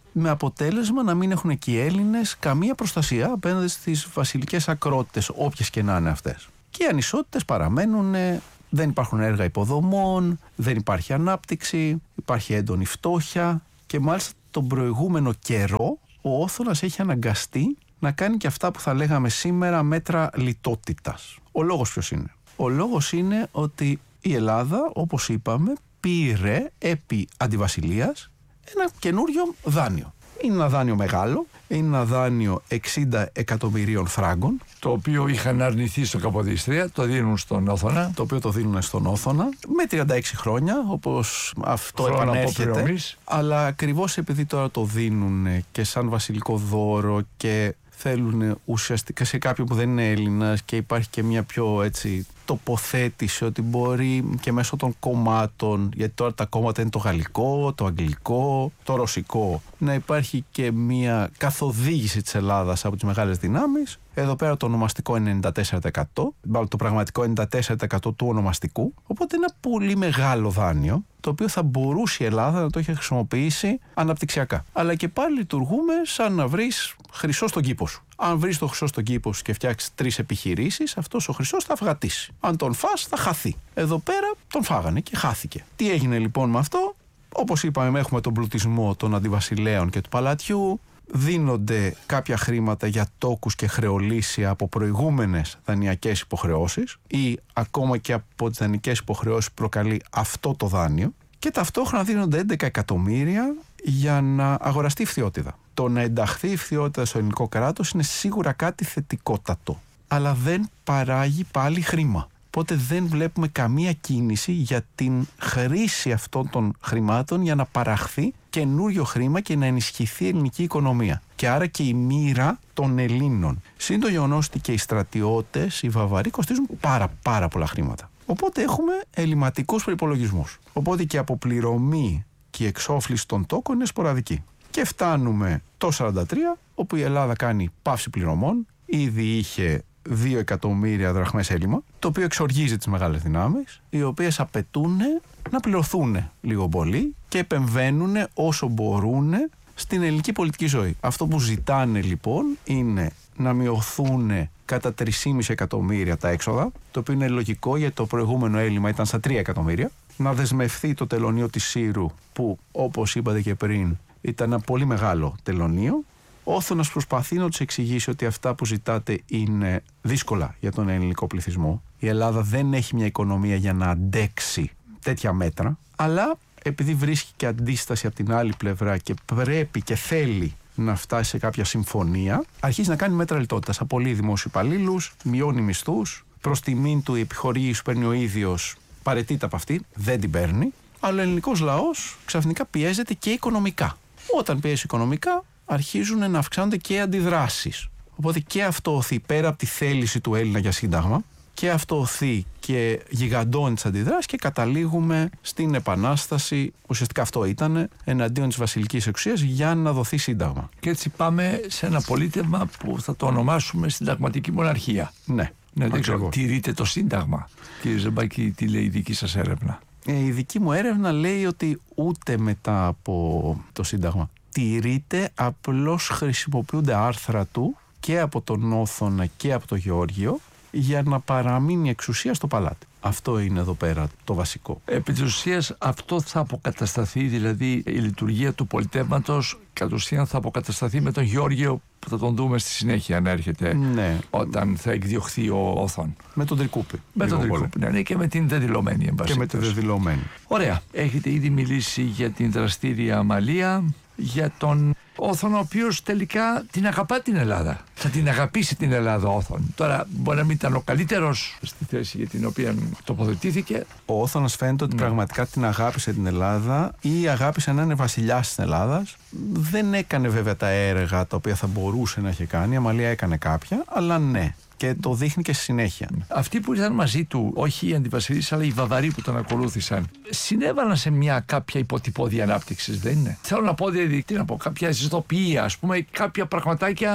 με αποτέλεσμα να μην έχουν εκεί οι Έλληνες καμία προστασία απέναντι στις βασιλικές ακρότητες, όποιες και να είναι αυτές. Και οι ανισότητες παραμένουν, δεν υπάρχουν έργα υποδομών, δεν υπάρχει ανάπτυξη, υπάρχει έντονη φτώχεια και μάλιστα τον προηγούμενο καιρό ο Όθωνας έχει αναγκαστεί να κάνει και αυτά που θα λέγαμε σήμερα μέτρα λιτότητας. Ο λόγος ποιος είναι? Ο λόγος είναι ότι η Ελλάδα, όπως είπαμε, πήρε επί αντιβασιλείας ένα καινούριο δάνειο. Είναι ένα δάνειο μεγάλο, είναι ένα δάνειο εξήντα εκατομμυρίων φράγκων. Το οποίο είχαν αρνηθεί στο Καποδίστρια, το δίνουν στον Όθωνα. Το οποίο το δίνουν στον Όθωνα με τριάντα έξι χρόνια, όπως αυτό Χρόνο επανέρχεται. αποπληρωμής. Αλλά ακριβώς επειδή τώρα το δίνουν και σαν βασιλικό δώρο και θέλουν ουσιαστικά σε κάποιον που δεν είναι Έλληνας και υπάρχει και μια πιο έτσι τοποθέτηση ότι μπορεί και μέσω των κομμάτων, γιατί τώρα τα κόμματα είναι το γαλλικό, το αγγλικό, το ρωσικό, να υπάρχει και μια καθοδήγηση της Ελλάδας από τις μεγάλες δυνάμεις. Εδώ πέρα το ονομαστικό είναι ενενήντα τέσσερα τοις εκατό, το πραγματικό ενενήντα τέσσερα τοις εκατό του ονομαστικού, οπότε ένα πολύ μεγάλο δάνειο, το οποίο θα μπορούσε η Ελλάδα να το έχει χρησιμοποιήσει αναπτυξιακά. Αλλά και πάλι λειτουργούμε σαν να βρεις χρυσό στον κήπο σου. Αν βρεις το χρυσό στον κήπο σου και φτιάξεις τρεις επιχειρήσεις, αυτός ο χρυσός θα αυγατήσει. Αν τον φας, θα χαθεί. Εδώ πέρα τον φάγανε και χάθηκε. Τι έγινε λοιπόν με αυτό? Όπως είπαμε, έχουμε τον πλουτισμό των αντιβασιλέων και του παλατιού. Δίνονται κάποια χρήματα για τόκους και χρεολύσια από προηγούμενες δανειακές υποχρεώσεις ή ακόμα και από τις δανειακές υποχρεώσεις που προκαλεί αυτό το δάνειο, και ταυτόχρονα δίνονται έντεκα εκατομμύρια για να αγοραστεί η φθιώτιδα. Το να ενταχθεί η φθιώτιδα στο ελληνικό κράτος είναι σίγουρα κάτι θετικότατο, αλλά δεν παράγει πάλι χρήμα. Οπότε δεν βλέπουμε καμία κίνηση για την χρήση αυτών των χρημάτων για να παραχθεί καινούριο χρήμα και να ενισχυθεί η ελληνική οικονομία. Και άρα και η μοίρα των Ελλήνων. Συν το γεγονός ότι και οι στρατιώτες, οι Βαβαροί, κοστίζουν πάρα πάρα πολλά χρήματα. Οπότε έχουμε ελληματικούς προϋπολογισμούς. Οπότε και η αποπληρωμή και η εξόφληση των τόκων είναι σποραδική. Και φτάνουμε το σαράντα τρία, όπου η Ελλάδα κάνει πάυση πληρωμών, ήδη είχε δύο εκατομμύρια δραχμές έλλειμμα, το οποίο εξοργίζει τις μεγάλες δυνάμεις, οι οποίες απαιτούν να πληρωθούν λίγο πολύ και επεμβαίνουν όσο μπορούν στην ελληνική πολιτική ζωή. Αυτό που ζητάνε λοιπόν είναι να μειωθούν κατά τρία κόμμα πέντε εκατομμύρια τα έξοδα, το οποίο είναι λογικό γιατί το προηγούμενο έλλειμμα ήταν στα τρία εκατομμύρια, να δεσμευθεί το τελωνείο της Σύρου, που όπως είπατε και πριν ήταν ένα πολύ μεγάλο τελωνείο. Ο Όθωνας προσπαθεί να τους εξηγήσει ότι αυτά που ζητάτε είναι δύσκολα για τον ελληνικό πληθυσμό. Η Ελλάδα δεν έχει μια οικονομία για να αντέξει τέτοια μέτρα, αλλά επειδή βρίσκει και αντίσταση από την άλλη πλευρά και πρέπει και θέλει να φτάσει σε κάποια συμφωνία, αρχίζει να κάνει μέτρα λιτότητας. Απολύει δημόσιους υπαλλήλους, μειώνει μισθούς, προς τιμήν του η επιχορήγηση που παίρνει ο ίδιος παραιτείται από αυτή, δεν την παίρνει, αλλά ο ελληνικός λαός ξαφνικά πιέζεται και οικονομικά. Όταν πιέζει οικονομικά, αρχίζουν να αυξάνονται και οι αντιδράσεις. Οπότε και αυτό οθεί πέρα από τη θέληση του Έλληνα για σύνταγμα, και αυτό οθεί και γιγαντώνει τις αντιδράσεις και καταλήγουμε στην επανάσταση. Ουσιαστικά αυτό ήταν εναντίον της βασιλικής εξουσίας για να δοθεί σύνταγμα. Και έτσι πάμε σε ένα πολίτευμα που θα το ονομάσουμε συνταγματική μοναρχία. Ναι. Ναι, δεν ξέρω, τηρείτε το σύνταγμα. Κύριε Ζεμπάκη, τι λέει η δική σας έρευνα? Ε, η δική μου έρευνα λέει ότι ούτε μετά από το σύνταγμα τηρείται, απλώς χρησιμοποιούνται άρθρα του και από τον Όθωνα και από τον Γεώργιο για να παραμείνει η εξουσία στο παλάτι. Αυτό είναι εδώ πέρα το βασικό. Επί της ουσίας αυτό θα αποκατασταθεί, δηλαδή η λειτουργία του πολιτεύματος κατ' ουσίαν θα αποκατασταθεί με τον Γεώργιο, που θα τον δούμε στη συνέχεια να έρχεται, ναι, όταν θα εκδιωχθεί ο Όθων. Με τον Τρικούπη. Με τον Τρικούπη, ναι, ναι, και με την δεδηλωμένη εμπασίτως. Και με τη δεδηλωμένη. Ωραία. Έχετε ήδη μιλήσει για την δραστήρια Αμαλία, για τον Όθωνα, ο οποίος τελικά την αγαπά την Ελλάδα. Θα την αγαπήσει την Ελλάδα ο Όθων. Τώρα μπορεί να μην ήταν ο καλύτερος στη θέση για την οποία τοποθετήθηκε. Ο Όθωνας φαίνεται ότι ναι. πραγματικά την αγάπησε την Ελλάδα ή αγάπησε να είναι βασιλιάς της Ελλάδας. Δεν έκανε βέβαια τα έργα τα οποία θα μπορούσε να έχει κάνει. Η Αμαλία έκανε κάποια, αλλά ναι. Και το δείχνει και στη συνέχεια. Αυτοί που ήταν μαζί του, όχι οι αντιβασιλείς, αλλά οι Βαβαροί που τον ακολούθησαν, συνέβαλαν σε μια κάποια υποτυπώδη ανάπτυξη, δεν είναι? Θέλω να πω, δηλαδή, τι να πω, κάποια ζητοποιία, ας πούμε, κάποια πραγματάκια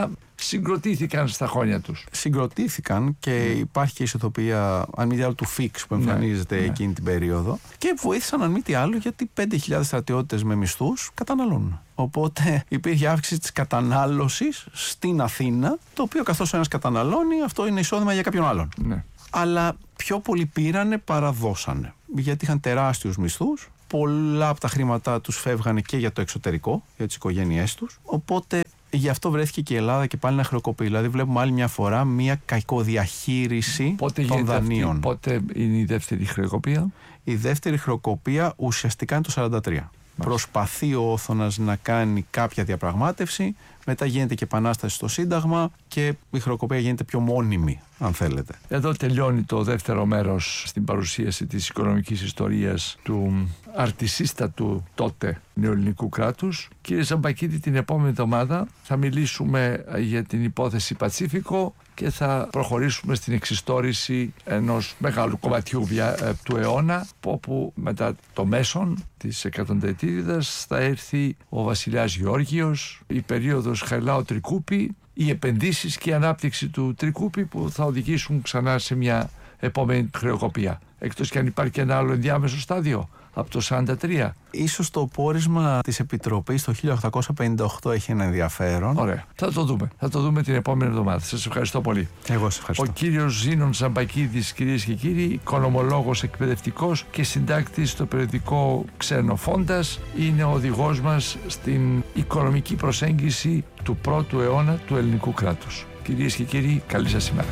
συγκροτήθηκαν στα χρόνια τους. Συγκροτήθηκαν και mm. υπάρχει και η ισοτοπία, αν μη τι άλλο, του Φίξ που εμφανίζεται ναι, εκείνη ναι. την περίοδο. Και βοήθησαν, αν μη τι άλλο, γιατί πέντε χιλιάδες στρατιώτες με μισθούς καταναλώνουν. Οπότε υπήρχε αύξηση της κατανάλωσης στην Αθήνα, το οποίο καθώς ο ένας καταναλώνει, αυτό είναι εισόδημα για κάποιον άλλον. Ναι. Αλλά πιο πολλοί πήρανε παρά δώσανε. Γιατί είχαν τεράστιους μισθούς. Πολλά από τα χρήματά τους φεύγανε και για το εξωτερικό, για τις οικογένειές τους. Οπότε γι' αυτό βρέθηκε και η Ελλάδα και πάλι να χρεοκοπεί. Δηλαδή βλέπουμε άλλη μια φορά μια κακοδιαχείριση πότε των δανείων. Αυτή, πότε είναι η δεύτερη χρεοκοπία? Η δεύτερη χρεοκοπία ουσιαστικά είναι το σαράντα τρία. Προσπαθεί ο Όθωνας να κάνει κάποια διαπραγμάτευση, μετά γίνεται και επανάσταση στο Σύνταγμα και η χρεοκοπία γίνεται πιο μόνιμη, αν θέλετε. Εδώ τελειώνει το δεύτερο μέρος στην παρουσίαση της οικονομικής ιστορίας του αρτισίστατου τότε νεοελληνικού κράτους. Κύριε Ζαμπακίδη, την επόμενη εβδομάδα θα μιλήσουμε για την υπόθεση Πατσίφικο και θα προχωρήσουμε στην εξιστόρηση ενός μεγάλου κομματιού του αιώνα, όπου μετά το μέσον της εκατονταετήριδας θα έρθει ο βασιλιάς Γεώργιος, η περίοδος Χαριλάου Τρικούπη, οι επενδύσεις και η ανάπτυξη του Τρικούπη που θα οδηγήσουν ξανά σε μια επόμενη χρεοκοπία. Εκτός και αν υπάρχει και ένα άλλο ενδιάμεσο στάδιο από το σαράντα τρία. Ίσως το πόρισμα της Επιτροπής το χίλια οκτακόσια πενήντα οκτώ έχει ένα ενδιαφέρον. Ωραία. Θα το δούμε. Θα το δούμε την επόμενη εβδομάδα. Σας ευχαριστώ πολύ. Εγώ σας ευχαριστώ. Ο κύριος Ζήνων Ζαμπακίδης, κυρίες και κύριοι, οικονομολόγος εκπαιδευτικός και συντάκτης στο περιοδικό Ξενοφόντας, είναι ο οδηγός μας στην οικονομική προσέγγιση του πρώτου αιώνα του ελληνικού κράτους. Κυρίες και κύριοι, καλή σας ημέρα.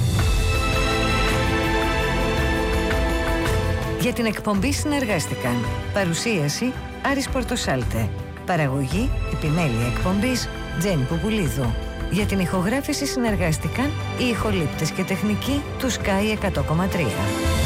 Για την εκπομπή συνεργάστηκαν παρουσίαση Άρης Πορτοσάλτε, παραγωγή επιμέλεια εκπομπής Τζέννη Πουπουλίδου. Για την ηχογράφηση συνεργάστηκαν οι ηχολήπτες και τεχνικοί του Sky εκατό κόμμα τρία.